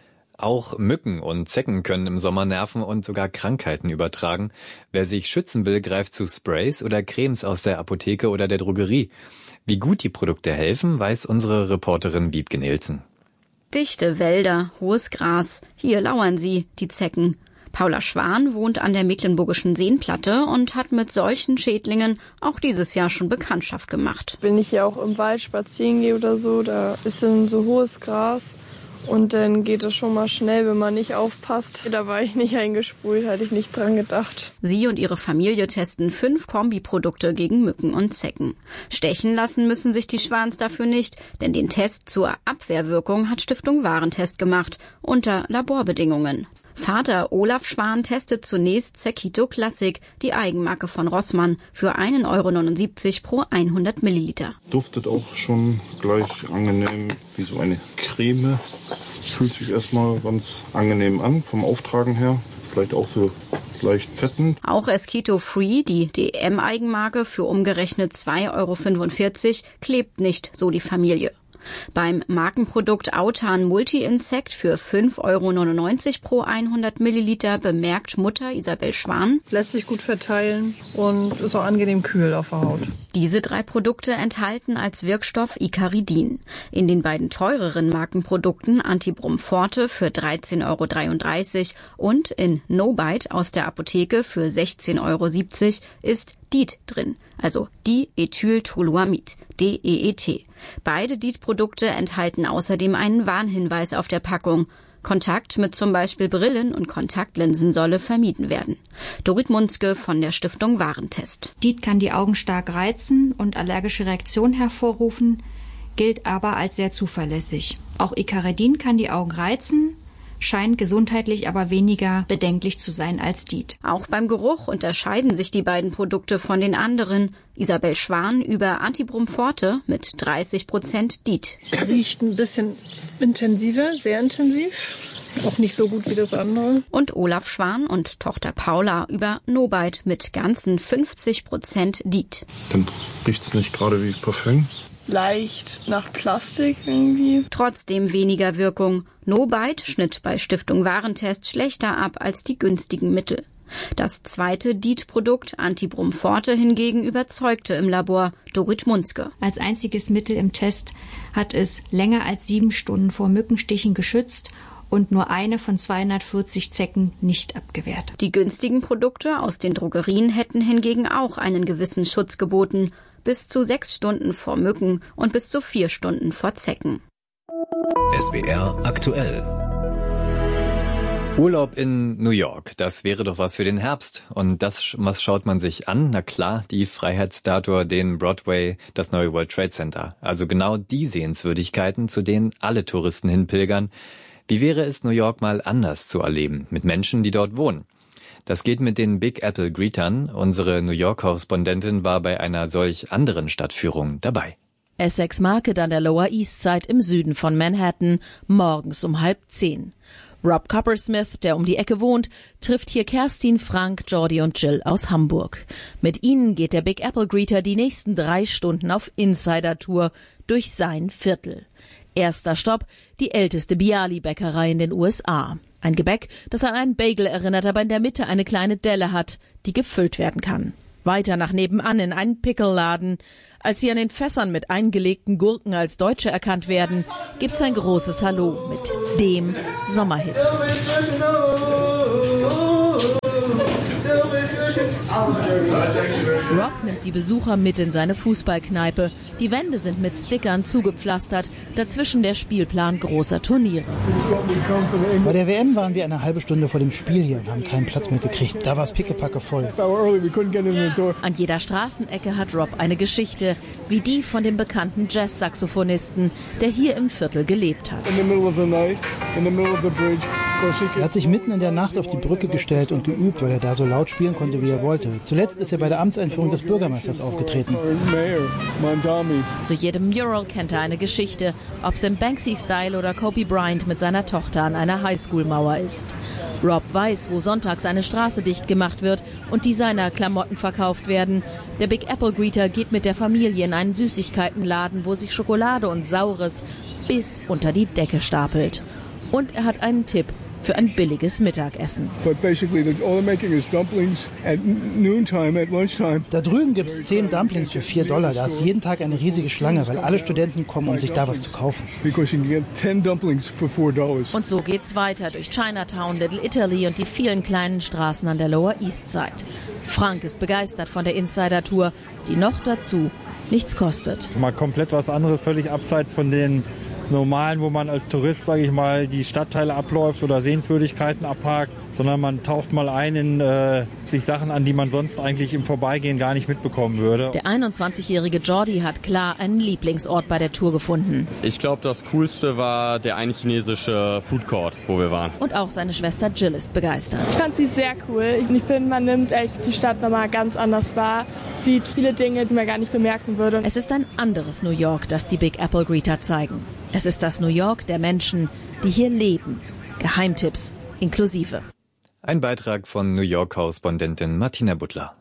Auch Mücken und Zecken können im Sommer nerven und sogar Krankheiten übertragen. Wer sich schützen will, greift zu Sprays oder Cremes aus der Apotheke oder der Drogerie. Wie gut die Produkte helfen, weiß unsere Reporterin Wiebke Nielsen. Dichte Wälder, hohes Gras, hier lauern sie, die Zecken. Paula Schwan wohnt an der Mecklenburgischen Seenplatte und hat mit solchen Schädlingen auch dieses Jahr schon Bekanntschaft gemacht. Wenn ich hier auch im Wald spazieren gehe oder so, da ist dann so hohes Gras und dann geht es schon mal schnell, wenn man nicht aufpasst. Da war ich nicht eingesprüht, hatte ich nicht dran gedacht. Sie und ihre Familie testen 5 Kombiprodukte gegen Mücken und Zecken. Stechen lassen müssen sich die Schwans dafür nicht, denn den Test zur Abwehrwirkung hat Stiftung Warentest gemacht, unter Laborbedingungen. Vater Olaf Schwan testet zunächst Zecchito Classic, die Eigenmarke von Rossmann, für 1,79 € pro 100 Milliliter. Duftet auch schon gleich angenehm wie so eine Creme. Fühlt sich erstmal ganz angenehm an vom Auftragen her. Vielleicht auch so leicht fettend. Auch Esquito Free, die DM-Eigenmarke, für umgerechnet 2,45 € klebt nicht, so die Familie. Beim Markenprodukt Autan Multi-Insect für 5,99 € pro 100 Milliliter bemerkt Mutter Isabel Schwan: Lässt sich gut verteilen und ist auch angenehm kühl auf der Haut. Diese 3 Produkte enthalten als Wirkstoff Icaridin. In den beiden teureren Markenprodukten Antibrum Forte für 13,33 € und in No-Bite aus der Apotheke für 16,70 € ist DEET drin, also Diethyltoluamid, DEET. Beide DEET-Produkte enthalten außerdem einen Warnhinweis auf der Packung. Kontakt mit zum Beispiel Brillen und Kontaktlinsen solle vermieden werden. Dorit Munzke von der Stiftung Warentest. DEET kann die Augen stark reizen und allergische Reaktionen hervorrufen, gilt aber als sehr zuverlässig. Auch Icaridin kann die Augen reizen, scheint gesundheitlich aber weniger bedenklich zu sein als DEET. Auch beim Geruch unterscheiden sich die beiden Produkte von den anderen. Isabel Schwan über Antibrum Forte mit 30% DEET. Riecht ein bisschen intensiver, sehr intensiv. Auch nicht so gut wie das andere. Und Olaf Schwan und Tochter Paula über No-Bite mit ganzen 50% DEET. Dann riecht's nicht gerade wie Parfüm. Leicht nach Plastik irgendwie. Trotzdem weniger Wirkung. No-Bite schnitt bei Stiftung Warentest schlechter ab als die günstigen Mittel. Das zweite DEET-Produkt, Antibrum Forte, hingegen überzeugte im Labor. Dorit Munzke. Als einziges Mittel im Test hat es länger als 7 Stunden vor Mückenstichen geschützt und nur eine von 240 Zecken nicht abgewehrt. Die günstigen Produkte aus den Drogerien hätten hingegen auch einen gewissen Schutz geboten. Bis zu 6 Stunden vor Mücken und bis zu 4 Stunden vor Zecken. SWR aktuell. Urlaub in New York, das wäre doch was für den Herbst. Und das, was schaut man sich an? Na klar, die Freiheitsstatue, den Broadway, das neue World Trade Center. Also genau die Sehenswürdigkeiten, zu denen alle Touristen hinpilgern. Wie wäre es, New York mal anders zu erleben, mit Menschen, die dort wohnen? Das geht mit den Big Apple Greetern. Unsere New York-Korrespondentin war bei einer solch anderen Stadtführung dabei. Essex Market an der Lower East Side im Süden von Manhattan, morgens um 9:30. Rob Coppersmith, der um die Ecke wohnt, trifft hier Kerstin, Frank, Jordi und Jill aus Hamburg. Mit ihnen geht der Big Apple Greeter die nächsten 3 Stunden auf Insider-Tour durch sein Viertel. Erster Stopp, die älteste Bialy-Bäckerei in den USA. Ein Gebäck, das an einen Bagel erinnert, aber in der Mitte eine kleine Delle hat, die gefüllt werden kann. Weiter nach nebenan in einen Pickle-Laden. Als sie an den Fässern mit eingelegten Gurken als Deutsche erkannt werden, gibt's ein großes Hallo mit dem Sommerhit. Rob nimmt die Besucher mit in seine Fußballkneipe. Die Wände sind mit Stickern zugepflastert, dazwischen der Spielplan großer Turniere. Bei der WM waren wir eine halbe Stunde vor dem Spiel hier und haben keinen Platz mehr gekriegt. Da war es pickepacke voll. An jeder Straßenecke hat Rob eine Geschichte, wie die von dem bekannten Jazz-Saxophonisten, der hier im Viertel gelebt hat. Er hat sich mitten in der Nacht auf die Brücke gestellt und geübt, weil er da so laut spielen konnte, wie er wollte. Zuletzt ist er bei der Amtseinführung des Bürgermeisters aufgetreten. Zu jedem Mural kennt er eine Geschichte, ob es im Banksy-Style oder Kobe Bryant mit seiner Tochter an einer Highschool-Mauer ist. Rob weiß, wo sonntags eine Straße dicht gemacht wird und Designer-Klamotten verkauft werden. Der Big Apple Greeter geht mit der Familie in einen Süßigkeitenladen, wo sich Schokolade und Saures bis unter die Decke stapelt. Und er hat einen Tipp für ein billiges Mittagessen. Da drüben gibt es 10 Dumplings für $4. Da ist jeden Tag eine riesige Schlange, weil alle Studenten kommen, um sich da was zu kaufen. Und so geht's weiter durch Chinatown, Little Italy und die vielen kleinen Straßen an der Lower East Side. Frank ist begeistert von der Insider-Tour, die noch dazu nichts kostet. Mal komplett was anderes, völlig abseits von den normalen, wo man als Tourist, sage ich mal, die Stadtteile abläuft oder Sehenswürdigkeiten abhakt, sondern man taucht mal ein in sich Sachen an, die man sonst eigentlich im Vorbeigehen gar nicht mitbekommen würde. Der 21-jährige Jordi hat klar einen Lieblingsort bei der Tour gefunden. Ich glaube, das Coolste war der eine chinesische Food Court, wo wir waren. Und auch seine Schwester Jill ist begeistert. Ich fand sie sehr cool. Ich finde, man nimmt echt die Stadt nochmal ganz anders wahr, sieht viele Dinge, die man gar nicht bemerken würde. Es ist ein anderes New York, das die Big Apple Greeter zeigen. Es ist das New York der Menschen, die hier leben. Geheimtipps inklusive. Ein Beitrag von New York-Korrespondentin Martina Butler.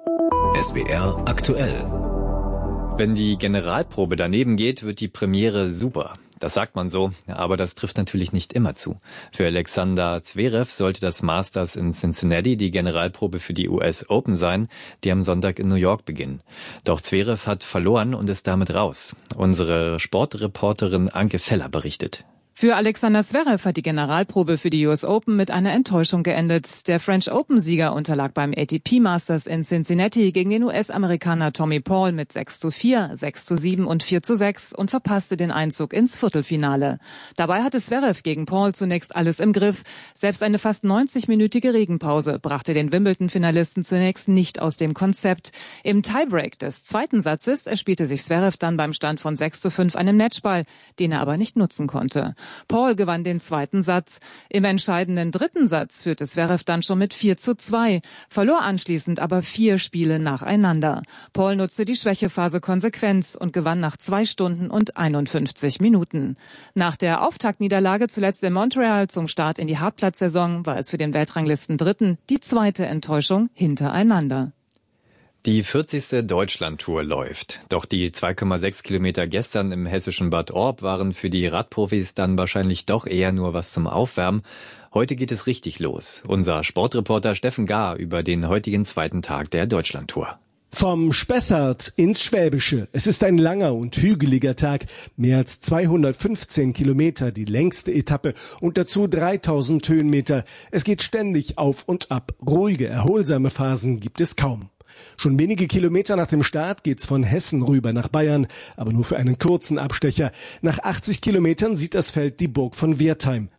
SWR aktuell. Wenn die Generalprobe daneben geht, wird die Premiere super. Das sagt man so, aber das trifft natürlich nicht immer zu. Für Alexander Zverev sollte das Masters in Cincinnati die Generalprobe für die US Open sein, die am Sonntag in New York beginnen. Doch Zverev hat verloren und ist damit raus. Unsere Sportreporterin Anke Feller berichtet. Für Alexander Zverev hat die Generalprobe für die US Open mit einer Enttäuschung geendet. Der French Open-Sieger unterlag beim ATP Masters in Cincinnati gegen den US-Amerikaner Tommy Paul mit 6:4, 6:7 und 4:6 und verpasste den Einzug ins Viertelfinale. Dabei hatte Zverev gegen Paul zunächst alles im Griff. Selbst eine fast 90-minütige Regenpause brachte den Wimbledon-Finalisten zunächst nicht aus dem Konzept. Im Tiebreak des zweiten Satzes erspielte sich Zverev dann beim Stand von 6:5 einen Matchball, den er aber nicht nutzen konnte. Paul gewann den zweiten Satz. Im entscheidenden dritten Satz führte Zverev dann schon mit 4:2, verlor anschließend aber 4 Spiele nacheinander. Paul nutzte die Schwächephase konsequent und gewann nach 2 Stunden und 51 Minuten. Nach der Auftaktniederlage zuletzt in Montreal zum Start in die Hartplatzsaison war es für den Weltranglisten-Dritten die zweite Enttäuschung hintereinander. Die 40. Deutschlandtour läuft. Doch die 2,6 Kilometer gestern im hessischen Bad Orb waren für die Radprofis dann wahrscheinlich doch eher nur was zum Aufwärmen. Heute geht es richtig los. Unser Sportreporter Steffen Gahr über den heutigen zweiten Tag der Deutschlandtour. Vom Spessart ins Schwäbische. Es ist ein langer und hügeliger Tag. Mehr als 215 Kilometer, die längste Etappe und dazu 3000 Höhenmeter. Es geht ständig auf und ab. Ruhige, erholsame Phasen gibt es kaum. Schon wenige Kilometer nach dem Start geht's von Hessen rüber nach Bayern, aber nur für einen kurzen Abstecher. Nach 80 Kilometern sieht das Feld die Burg von Wertheim.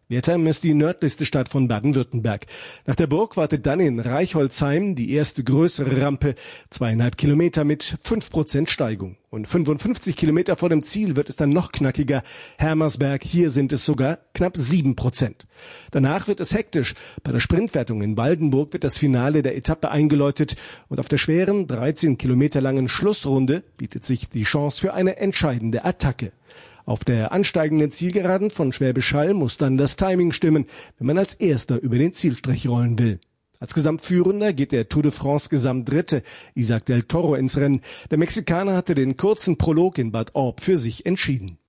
Wertheim ist die nördlichste Stadt von Baden-Württemberg. Nach der Burg wartet dann in Reichholzheim die erste größere Rampe, 2,5 Kilometer mit 5% Steigung. Und 55 Kilometer vor dem Ziel wird es dann noch knackiger. Hermersberg, hier sind es sogar knapp 7%. Danach wird es hektisch. Bei der Sprintwertung in Waldenburg wird das Finale der Etappe eingeläutet. Und auf der schweren, 13 Kilometer langen Schlussrunde bietet sich die Chance für eine entscheidende Attacke. Auf der ansteigenden Zielgeraden von Schwäbisch Hall muss dann das Timing stimmen, wenn man als Erster über den Zielstrich rollen will. Als Gesamtführender geht der Tour de France Gesamtdritte, Isaac del Toro, ins Rennen. Der Mexikaner hatte den kurzen Prolog in Bad Orb für sich entschieden.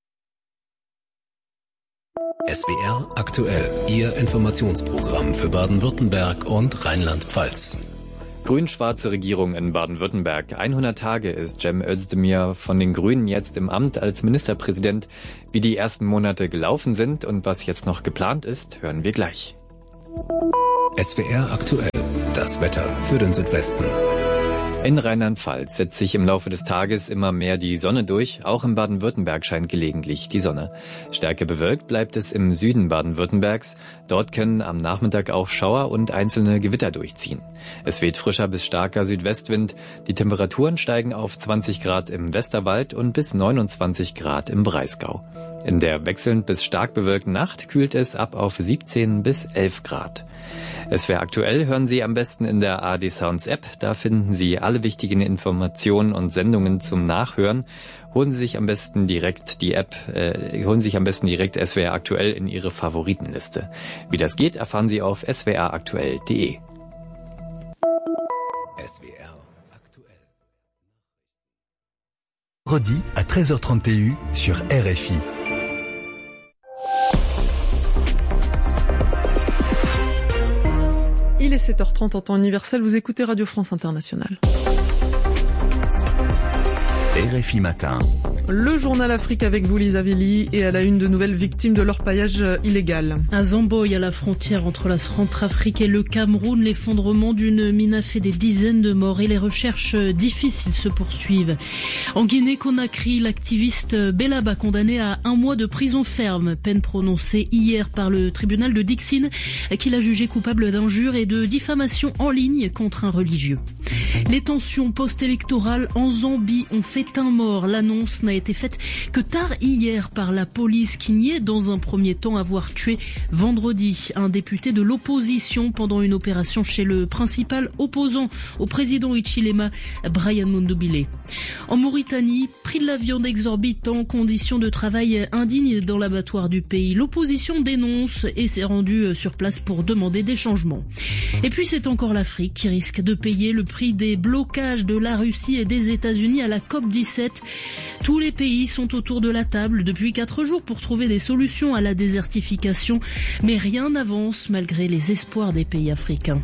SWR aktuell, Ihr Informationsprogramm für Baden-Württemberg und Rheinland-Pfalz. Grün-schwarze Regierung in Baden-Württemberg. 100 Tage ist Cem Özdemir von den Grünen jetzt im Amt als Ministerpräsident. Wie die ersten Monate gelaufen sind und was jetzt noch geplant ist, hören wir gleich. SWR aktuell, das Wetter für den Südwesten. In Rheinland-Pfalz setzt sich im Laufe des Tages immer mehr die Sonne durch. Auch in Baden-Württemberg scheint gelegentlich die Sonne. Stärker bewölkt bleibt es im Süden Baden-Württembergs. Dort können am Nachmittag auch Schauer und einzelne Gewitter durchziehen. Es weht frischer bis starker Südwestwind. Die Temperaturen steigen auf 20 Grad im Westerwald und bis 29 Grad im Breisgau. In der wechselnd bis stark bewölkten Nacht kühlt es ab auf 17 bis 11 Grad. SWR aktuell hören Sie am besten in der ARD Sounds App. Da finden Sie alle wichtigen Informationen und Sendungen zum Nachhören. Holen Sie sich am besten direkt die App, SWR aktuell in Ihre Favoritenliste. Wie das geht, erfahren Sie auf swraktuell.de. SWR aktuell. Vendredi à 13h30 TU sur RFI. Il est 7h30 en temps universel, vous écoutez Radio France Internationale. RFI Matin. Le journal Afrique avec vous, Lisa Villy, et à la une de nouvelles victimes de l'orpaillage illégal. À Zamboy, à la frontière entre la Centrafrique et le Cameroun, l'effondrement d'une mine a fait des dizaines de morts et les recherches difficiles se poursuivent. En Guinée-Conakry, l'activiste Bellaba condamné à 1 mois de prison ferme, peine prononcée hier par le tribunal de Dixine, qui l'a jugé coupable d'injures et de diffamation en ligne contre un religieux. Les tensions post-électorales en Zambie ont fait un mort. L'annonce n'a été faite que tard hier par la police qui niait dans un premier temps avoir tué vendredi un député de l'opposition pendant une opération chez le principal opposant au président Hichilema, Brian Mundubile. En Mauritanie, prix de la viande exorbitant, conditions de travail indignes dans l'abattoir du pays. L'opposition dénonce et s'est rendue sur place pour demander des changements. Et puis c'est encore l'Afrique qui risque de payer le prix des blocages de la Russie et des États-Unis à la COP17. Tous les pays sont autour de la table depuis 4 jours pour trouver des solutions à la désertification, mais rien n'avance malgré les espoirs des pays africains.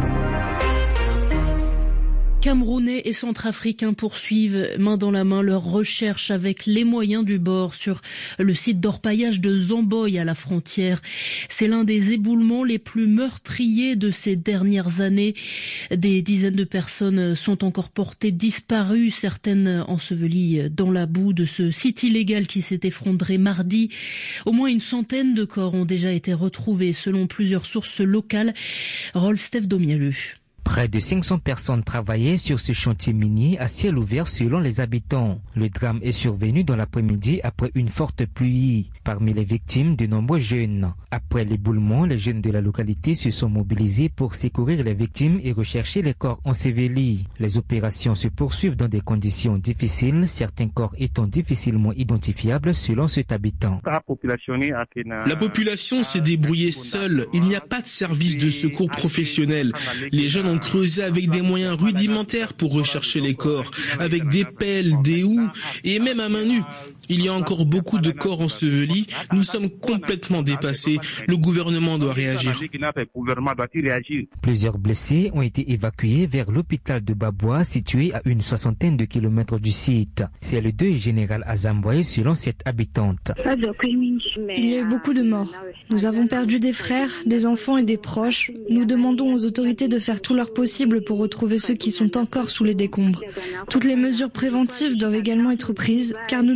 Camerounais et Centrafricains poursuivent main dans la main leurs recherches avec les moyens du bord sur le site d'orpaillage de Zamboy à la frontière. C'est l'un des éboulements les plus meurtriers de ces dernières années. Des dizaines de personnes sont encore portées disparues, certaines ensevelies dans la boue de ce site illégal qui s'est effondré mardi. Au moins une centaine de corps ont déjà été retrouvés selon plusieurs sources locales. Rolf Domielu. Près de 500 personnes travaillaient sur ce chantier minier à ciel ouvert selon les habitants. Le drame est survenu dans l'après-midi après une forte pluie. Parmi les victimes, de nombreux jeunes. Après l'éboulement, les jeunes de la localité se sont mobilisés pour secourir les victimes et rechercher les corps ensevelis. Les opérations se poursuivent dans des conditions difficiles, certains corps étant difficilement identifiables selon cet habitant. La population s'est débrouillée seule. Il n'y a pas de service de secours professionnel. Les jeunes ont creusé avec des moyens rudimentaires pour rechercher les corps, avec des pelles, des houes et même à main nue. Il y a encore beaucoup de corps ensevelis. Nous sommes complètement dépassés. Le gouvernement doit réagir. Plusieurs blessés ont été évacués vers l'hôpital de Baboua, situé à une 60aine de kilomètres du site. C'est le deuil général à Zamboy selon cette habitante. Il y a eu beaucoup de morts. Nous avons perdu des frères, des enfants et des proches. Nous demandons aux autorités de faire tout leur possible pour retrouver ceux qui sont encore sous les décombres. Toutes les mesures préventives doivent également être prises car nous ne voulons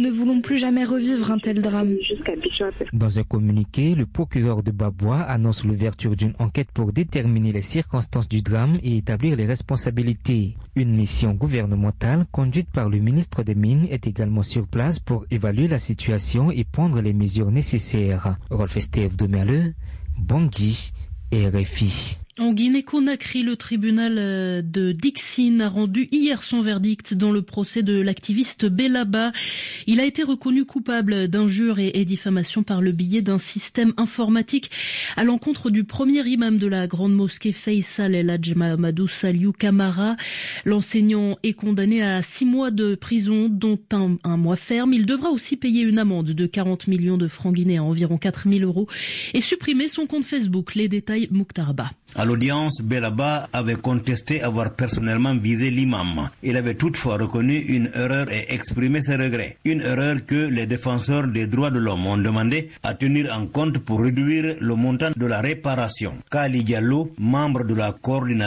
plus jamais revivre un tel drame. Dans un communiqué, le procureur de Babwa annonce l'ouverture d'une enquête pour déterminer les circonstances du drame et établir les responsabilités. Une mission gouvernementale conduite par le ministre des Mines est également sur place pour évaluer la situation et prendre les mesures nécessaires. Rolf Estève de Merle, Bangui, RFI. En Guinée-Conakry, le tribunal de Dixine a rendu hier son verdict dans le procès de l'activiste Bellaba. Il a été reconnu coupable d'injures et diffamation par le biais d'un système informatique à l'encontre du premier imam de la grande mosquée Faisal El Hadj Mahamadou Saliou Camara. L'enseignant est condamné à 6 mois de prison, dont un mois ferme. Il devra aussi payer une amende de 40 millions de francs guinéens, environ 4 000 € et supprimer son compte Facebook. Les détails, Mouktarba. À l'audience, Bellaba avait contesté avoir personnellement visé l'imam. Il avait toutefois reconnu une erreur et exprimé ses regrets. Une erreur que les défenseurs des droits de l'homme ont demandé à tenir en compte pour réduire le montant de la réparation. Kali Diallo, membre de la coordination